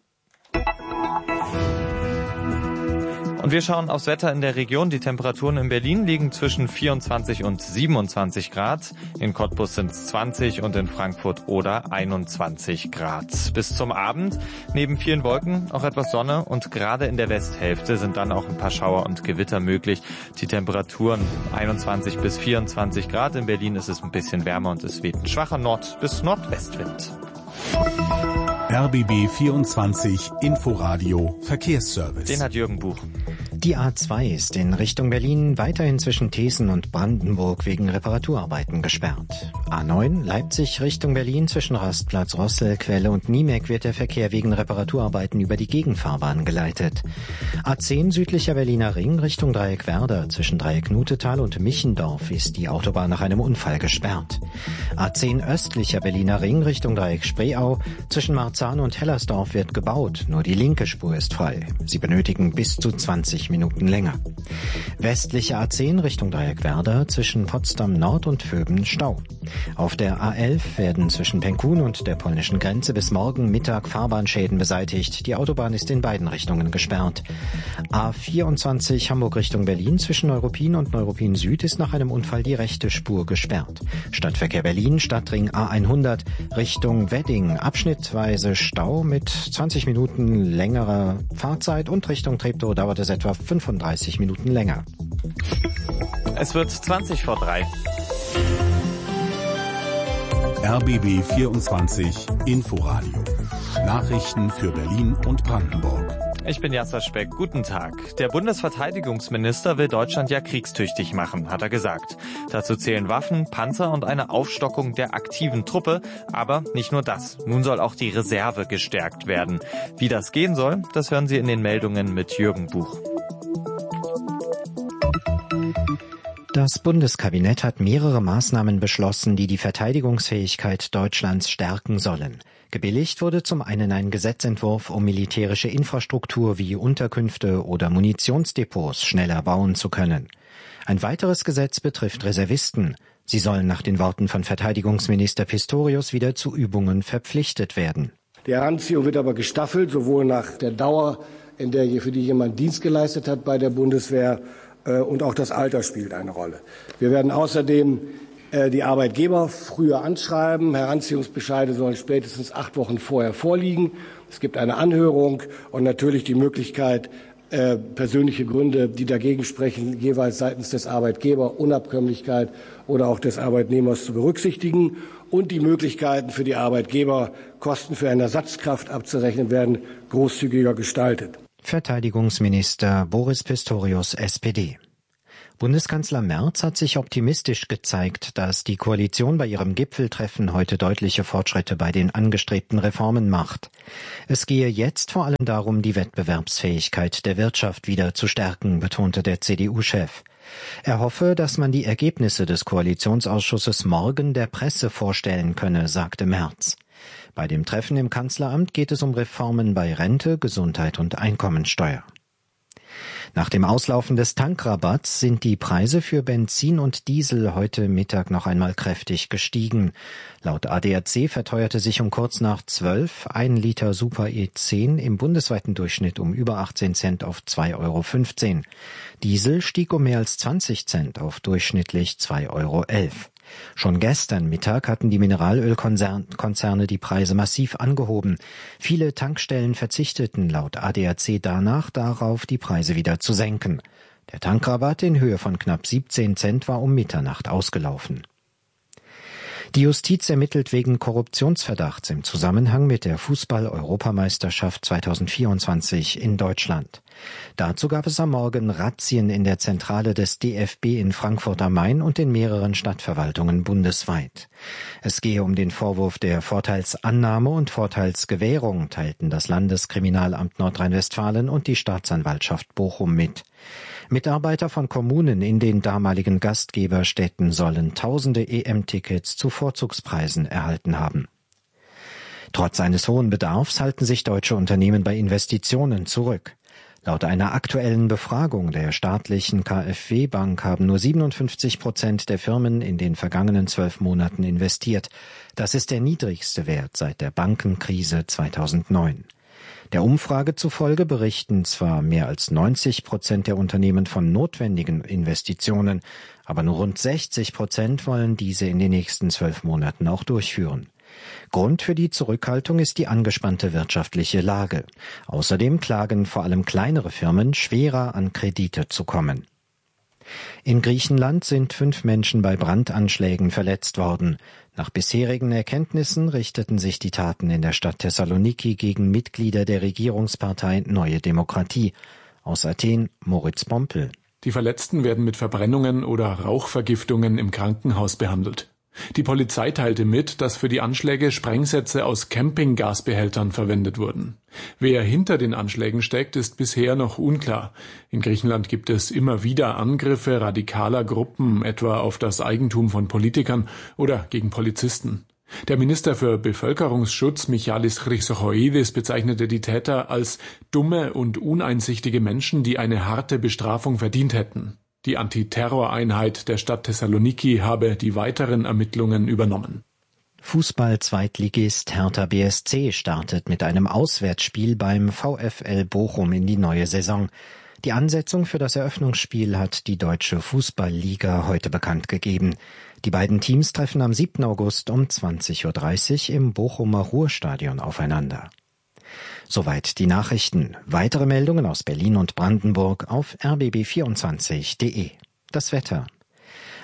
Und wir schauen aufs Wetter in der Region. Die Temperaturen in Berlin liegen zwischen vierundzwanzig und siebenundzwanzig Grad. In Cottbus sind es zwanzig und in Frankfurt oder einundzwanzig Grad. Bis zum Abend neben vielen Wolken auch etwas Sonne und gerade in der Westhälfte sind dann auch ein paar Schauer und Gewitter möglich. Die Temperaturen einundzwanzig bis vierundzwanzig Grad. In Berlin ist es ein bisschen wärmer und es weht ein schwacher Nord- bis Nordwestwind. R B B vierundzwanzig Inforadio Verkehrsservice. Den hat Jürgen Buch. Die A zwei ist in Richtung Berlin weiterhin zwischen Thesen und Brandenburg wegen Reparaturarbeiten gesperrt. A neun Leipzig Richtung Berlin zwischen Rastplatz Rossel, Quelle und Niemek wird der Verkehr wegen Reparaturarbeiten über die Gegenfahrbahn geleitet. A zehn südlicher Berliner Ring Richtung Dreieck Werder zwischen Dreieck Nutetal und Michendorf ist die Autobahn nach einem Unfall gesperrt. A zehn östlicher Berliner Ring Richtung Dreieck Spreeau zwischen Marzahn und Hellersdorf wird gebaut, nur die linke Spur ist frei. Sie benötigen bis zu zwanzig Minuten länger. Westliche A zehn Richtung Dreieck Werder zwischen Potsdam Nord und Vöben Stau. Auf der A elf werden zwischen Penkun und der polnischen Grenze bis morgen Mittag Fahrbahnschäden beseitigt. Die Autobahn ist in beiden Richtungen gesperrt. A vierundzwanzig Hamburg Richtung Berlin zwischen Neuruppin und Neuruppin Süd ist nach einem Unfall die rechte Spur gesperrt. Stadtverkehr Berlin, Stadtring A hundert Richtung Wedding, abschnittweise Stau mit zwanzig Minuten längerer Fahrzeit und Richtung Treptow dauert es etwa fünfunddreißig Minuten länger. Es wird zwanzig vor drei. R B B vierundzwanzig Inforadio. Nachrichten für Berlin und Brandenburg. Ich bin Jasser Speck. Guten Tag. Der Bundesverteidigungsminister will Deutschland ja kriegstüchtig machen, hat er gesagt. Dazu zählen Waffen, Panzer und eine Aufstockung der aktiven Truppe. Aber nicht nur das. Nun soll auch die Reserve gestärkt werden. Wie das gehen soll, das hören Sie in den Meldungen mit Jürgen Buch. Das Bundeskabinett hat mehrere Maßnahmen beschlossen, die die Verteidigungsfähigkeit Deutschlands stärken sollen. Gebilligt wurde zum einen ein Gesetzentwurf, um militärische Infrastruktur wie Unterkünfte oder Munitionsdepots schneller bauen zu können. Ein weiteres Gesetz betrifft Reservisten. Sie sollen nach den Worten von Verteidigungsminister Pistorius wieder zu Übungen verpflichtet werden. Die Heranziehung wird aber gestaffelt, sowohl nach der Dauer, in der für die jemand Dienst geleistet hat bei der Bundeswehr, und auch das Alter spielt eine Rolle. Wir werden außerdem die Arbeitgeber früher anschreiben. Heranziehungsbescheide sollen spätestens acht Wochen vorher vorliegen. Es gibt eine Anhörung und natürlich die Möglichkeit, persönliche Gründe, die dagegen sprechen, jeweils seitens des Arbeitgebers, Unabkömmlichkeit oder auch des Arbeitnehmers zu berücksichtigen. Und die Möglichkeiten für die Arbeitgeber, Kosten für eine Ersatzkraft abzurechnen, werden großzügiger gestaltet. Verteidigungsminister Boris Pistorius, S P D. Bundeskanzler Merz hat sich optimistisch gezeigt, dass die Koalition bei ihrem Gipfeltreffen heute deutliche Fortschritte bei den angestrebten Reformen macht. Es gehe jetzt vor allem darum, die Wettbewerbsfähigkeit der Wirtschaft wieder zu stärken, betonte der C D U-Chef. Er hoffe, dass man die Ergebnisse des Koalitionsausschusses morgen der Presse vorstellen könne, sagte Merz. Bei dem Treffen im Kanzleramt geht es um Reformen bei Rente, Gesundheit und Einkommensteuer. Nach dem Auslaufen des Tankrabatts sind die Preise für Benzin und Diesel heute Mittag noch einmal kräftig gestiegen. Laut A D A C verteuerte sich um kurz nach zwölf ein Liter Super E zehn im bundesweiten Durchschnitt um über achtzehn Cent auf zwei Euro fünfzehn. Diesel stieg um mehr als zwanzig Cent auf durchschnittlich zwei Euro elf. Schon gestern Mittag hatten die Mineralölkonzerne die Preise massiv angehoben. Viele Tankstellen verzichteten laut A D A C danach darauf, die Preise wieder zu senken. Der Tankrabatt in Höhe von knapp siebzehn Cent war um Mitternacht ausgelaufen. Die Justiz ermittelt wegen Korruptionsverdachts im Zusammenhang mit der Fußball-Europameisterschaft zweitausendvierundzwanzig in Deutschland. Dazu gab es am Morgen Razzien in der Zentrale des D F B in Frankfurt am Main und in mehreren Stadtverwaltungen bundesweit. Es gehe um den Vorwurf der Vorteilsannahme und Vorteilsgewährung, teilten das Landeskriminalamt Nordrhein-Westfalen und die Staatsanwaltschaft Bochum mit. Mitarbeiter von Kommunen in den damaligen Gastgeberstädten sollen tausende E M-Tickets zu Vorzugspreisen erhalten haben. Trotz eines hohen Bedarfs halten sich deutsche Unternehmen bei Investitionen zurück. Laut einer aktuellen Befragung der staatlichen K f W-Bank haben nur siebenundfünfzig Prozent der Firmen in den vergangenen zwölf Monaten investiert. Das ist der niedrigste Wert seit der Bankenkrise zweitausendneun. Der Umfrage zufolge berichten zwar mehr als neunzig Prozent der Unternehmen von notwendigen Investitionen, aber nur rund sechzig Prozent wollen diese in den nächsten zwölf Monaten auch durchführen. Grund für die Zurückhaltung ist die angespannte wirtschaftliche Lage. Außerdem klagen vor allem kleinere Firmen, schwerer an Kredite zu kommen. In Griechenland sind fünf Menschen bei Brandanschlägen verletzt worden. Nach bisherigen Erkenntnissen richteten sich die Taten in der Stadt Thessaloniki gegen Mitglieder der Regierungspartei Neue Demokratie. Aus Athen, Moritz Pompel. Die Verletzten werden mit Verbrennungen oder Rauchvergiftungen im Krankenhaus behandelt. Die Polizei teilte mit, dass für die Anschläge Sprengsätze aus Campinggasbehältern verwendet wurden. Wer hinter den Anschlägen steckt, ist bisher noch unklar. In Griechenland gibt es immer wieder Angriffe radikaler Gruppen, etwa auf das Eigentum von Politikern oder gegen Polizisten. Der Minister für Bevölkerungsschutz Michalis Chrysochoidis bezeichnete die Täter als dumme und uneinsichtige Menschen, die eine harte Bestrafung verdient hätten. Die Antiterroreinheit der Stadt Thessaloniki habe die weiteren Ermittlungen übernommen. Fußball-Zweitligist Hertha B S C startet mit einem Auswärtsspiel beim VfL Bochum in die neue Saison. Die Ansetzung für das Eröffnungsspiel hat die Deutsche Fußballliga heute bekannt gegeben. Die beiden Teams treffen am siebten August um zwanzig Uhr dreißig im Bochumer Ruhrstadion aufeinander. Soweit die Nachrichten. Weitere Meldungen aus Berlin und Brandenburg auf r b b vierundzwanzig punkt d e. Das Wetter.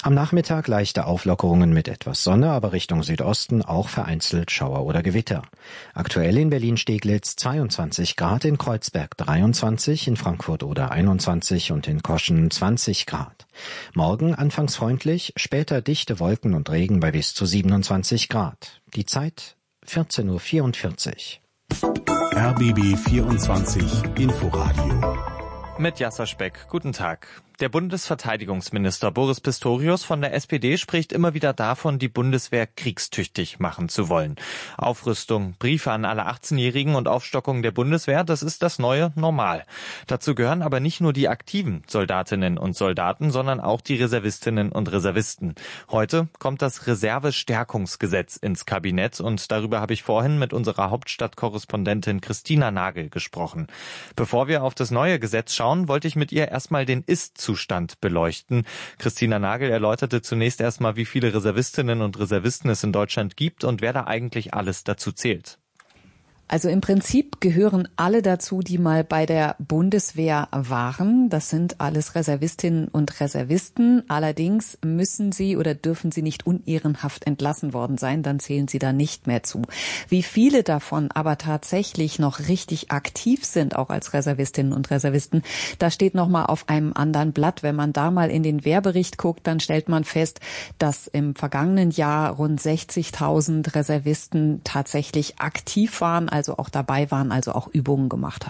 Am Nachmittag leichte Auflockerungen mit etwas Sonne, aber Richtung Südosten auch vereinzelt Schauer oder Gewitter. Aktuell in Berlin-Steglitz zweiundzwanzig Grad, in Kreuzberg dreiundzwanzig, in Frankfurt oder einundzwanzig und in Koschen zwanzig Grad. Morgen anfangs freundlich, später dichte Wolken und Regen bei bis zu siebenundzwanzig Grad. Die Zeit vierzehn Uhr vierundvierzig. R B B vierundzwanzig Inforadio. Mit Jasser Speck. Guten Tag. Der Bundesverteidigungsminister Boris Pistorius von der S P D spricht immer wieder davon, die Bundeswehr kriegstüchtig machen zu wollen. Aufrüstung, Briefe an alle achtzehnjährigen und Aufstockung der Bundeswehr, das ist das neue Normal. Dazu gehören aber nicht nur die aktiven Soldatinnen und Soldaten, sondern auch die Reservistinnen und Reservisten. Heute kommt das Reservestärkungsgesetz ins Kabinett und darüber habe ich vorhin mit unserer Hauptstadtkorrespondentin Christina Nagel gesprochen. Bevor wir auf das neue Gesetz schauen, wollte ich mit ihr erstmal den Ist Zustand beleuchten. Christina Nagel erläuterte zunächst erstmal, wie viele Reservistinnen und Reservisten es in Deutschland gibt und wer da eigentlich alles dazu zählt. Also im Prinzip gehören alle dazu, die mal bei der Bundeswehr waren. Das sind alles Reservistinnen und Reservisten. Allerdings müssen sie oder dürfen sie nicht unehrenhaft entlassen worden sein, dann zählen sie da nicht mehr zu. Wie viele davon aber tatsächlich noch richtig aktiv sind, auch als Reservistinnen und Reservisten, das steht noch mal auf einem anderen Blatt. Wenn man da mal in den Wehrbericht guckt, dann stellt man fest, dass im vergangenen Jahr rund sechzigtausend Reservisten tatsächlich aktiv waren, also auch dabei waren, also auch Übungen gemacht haben.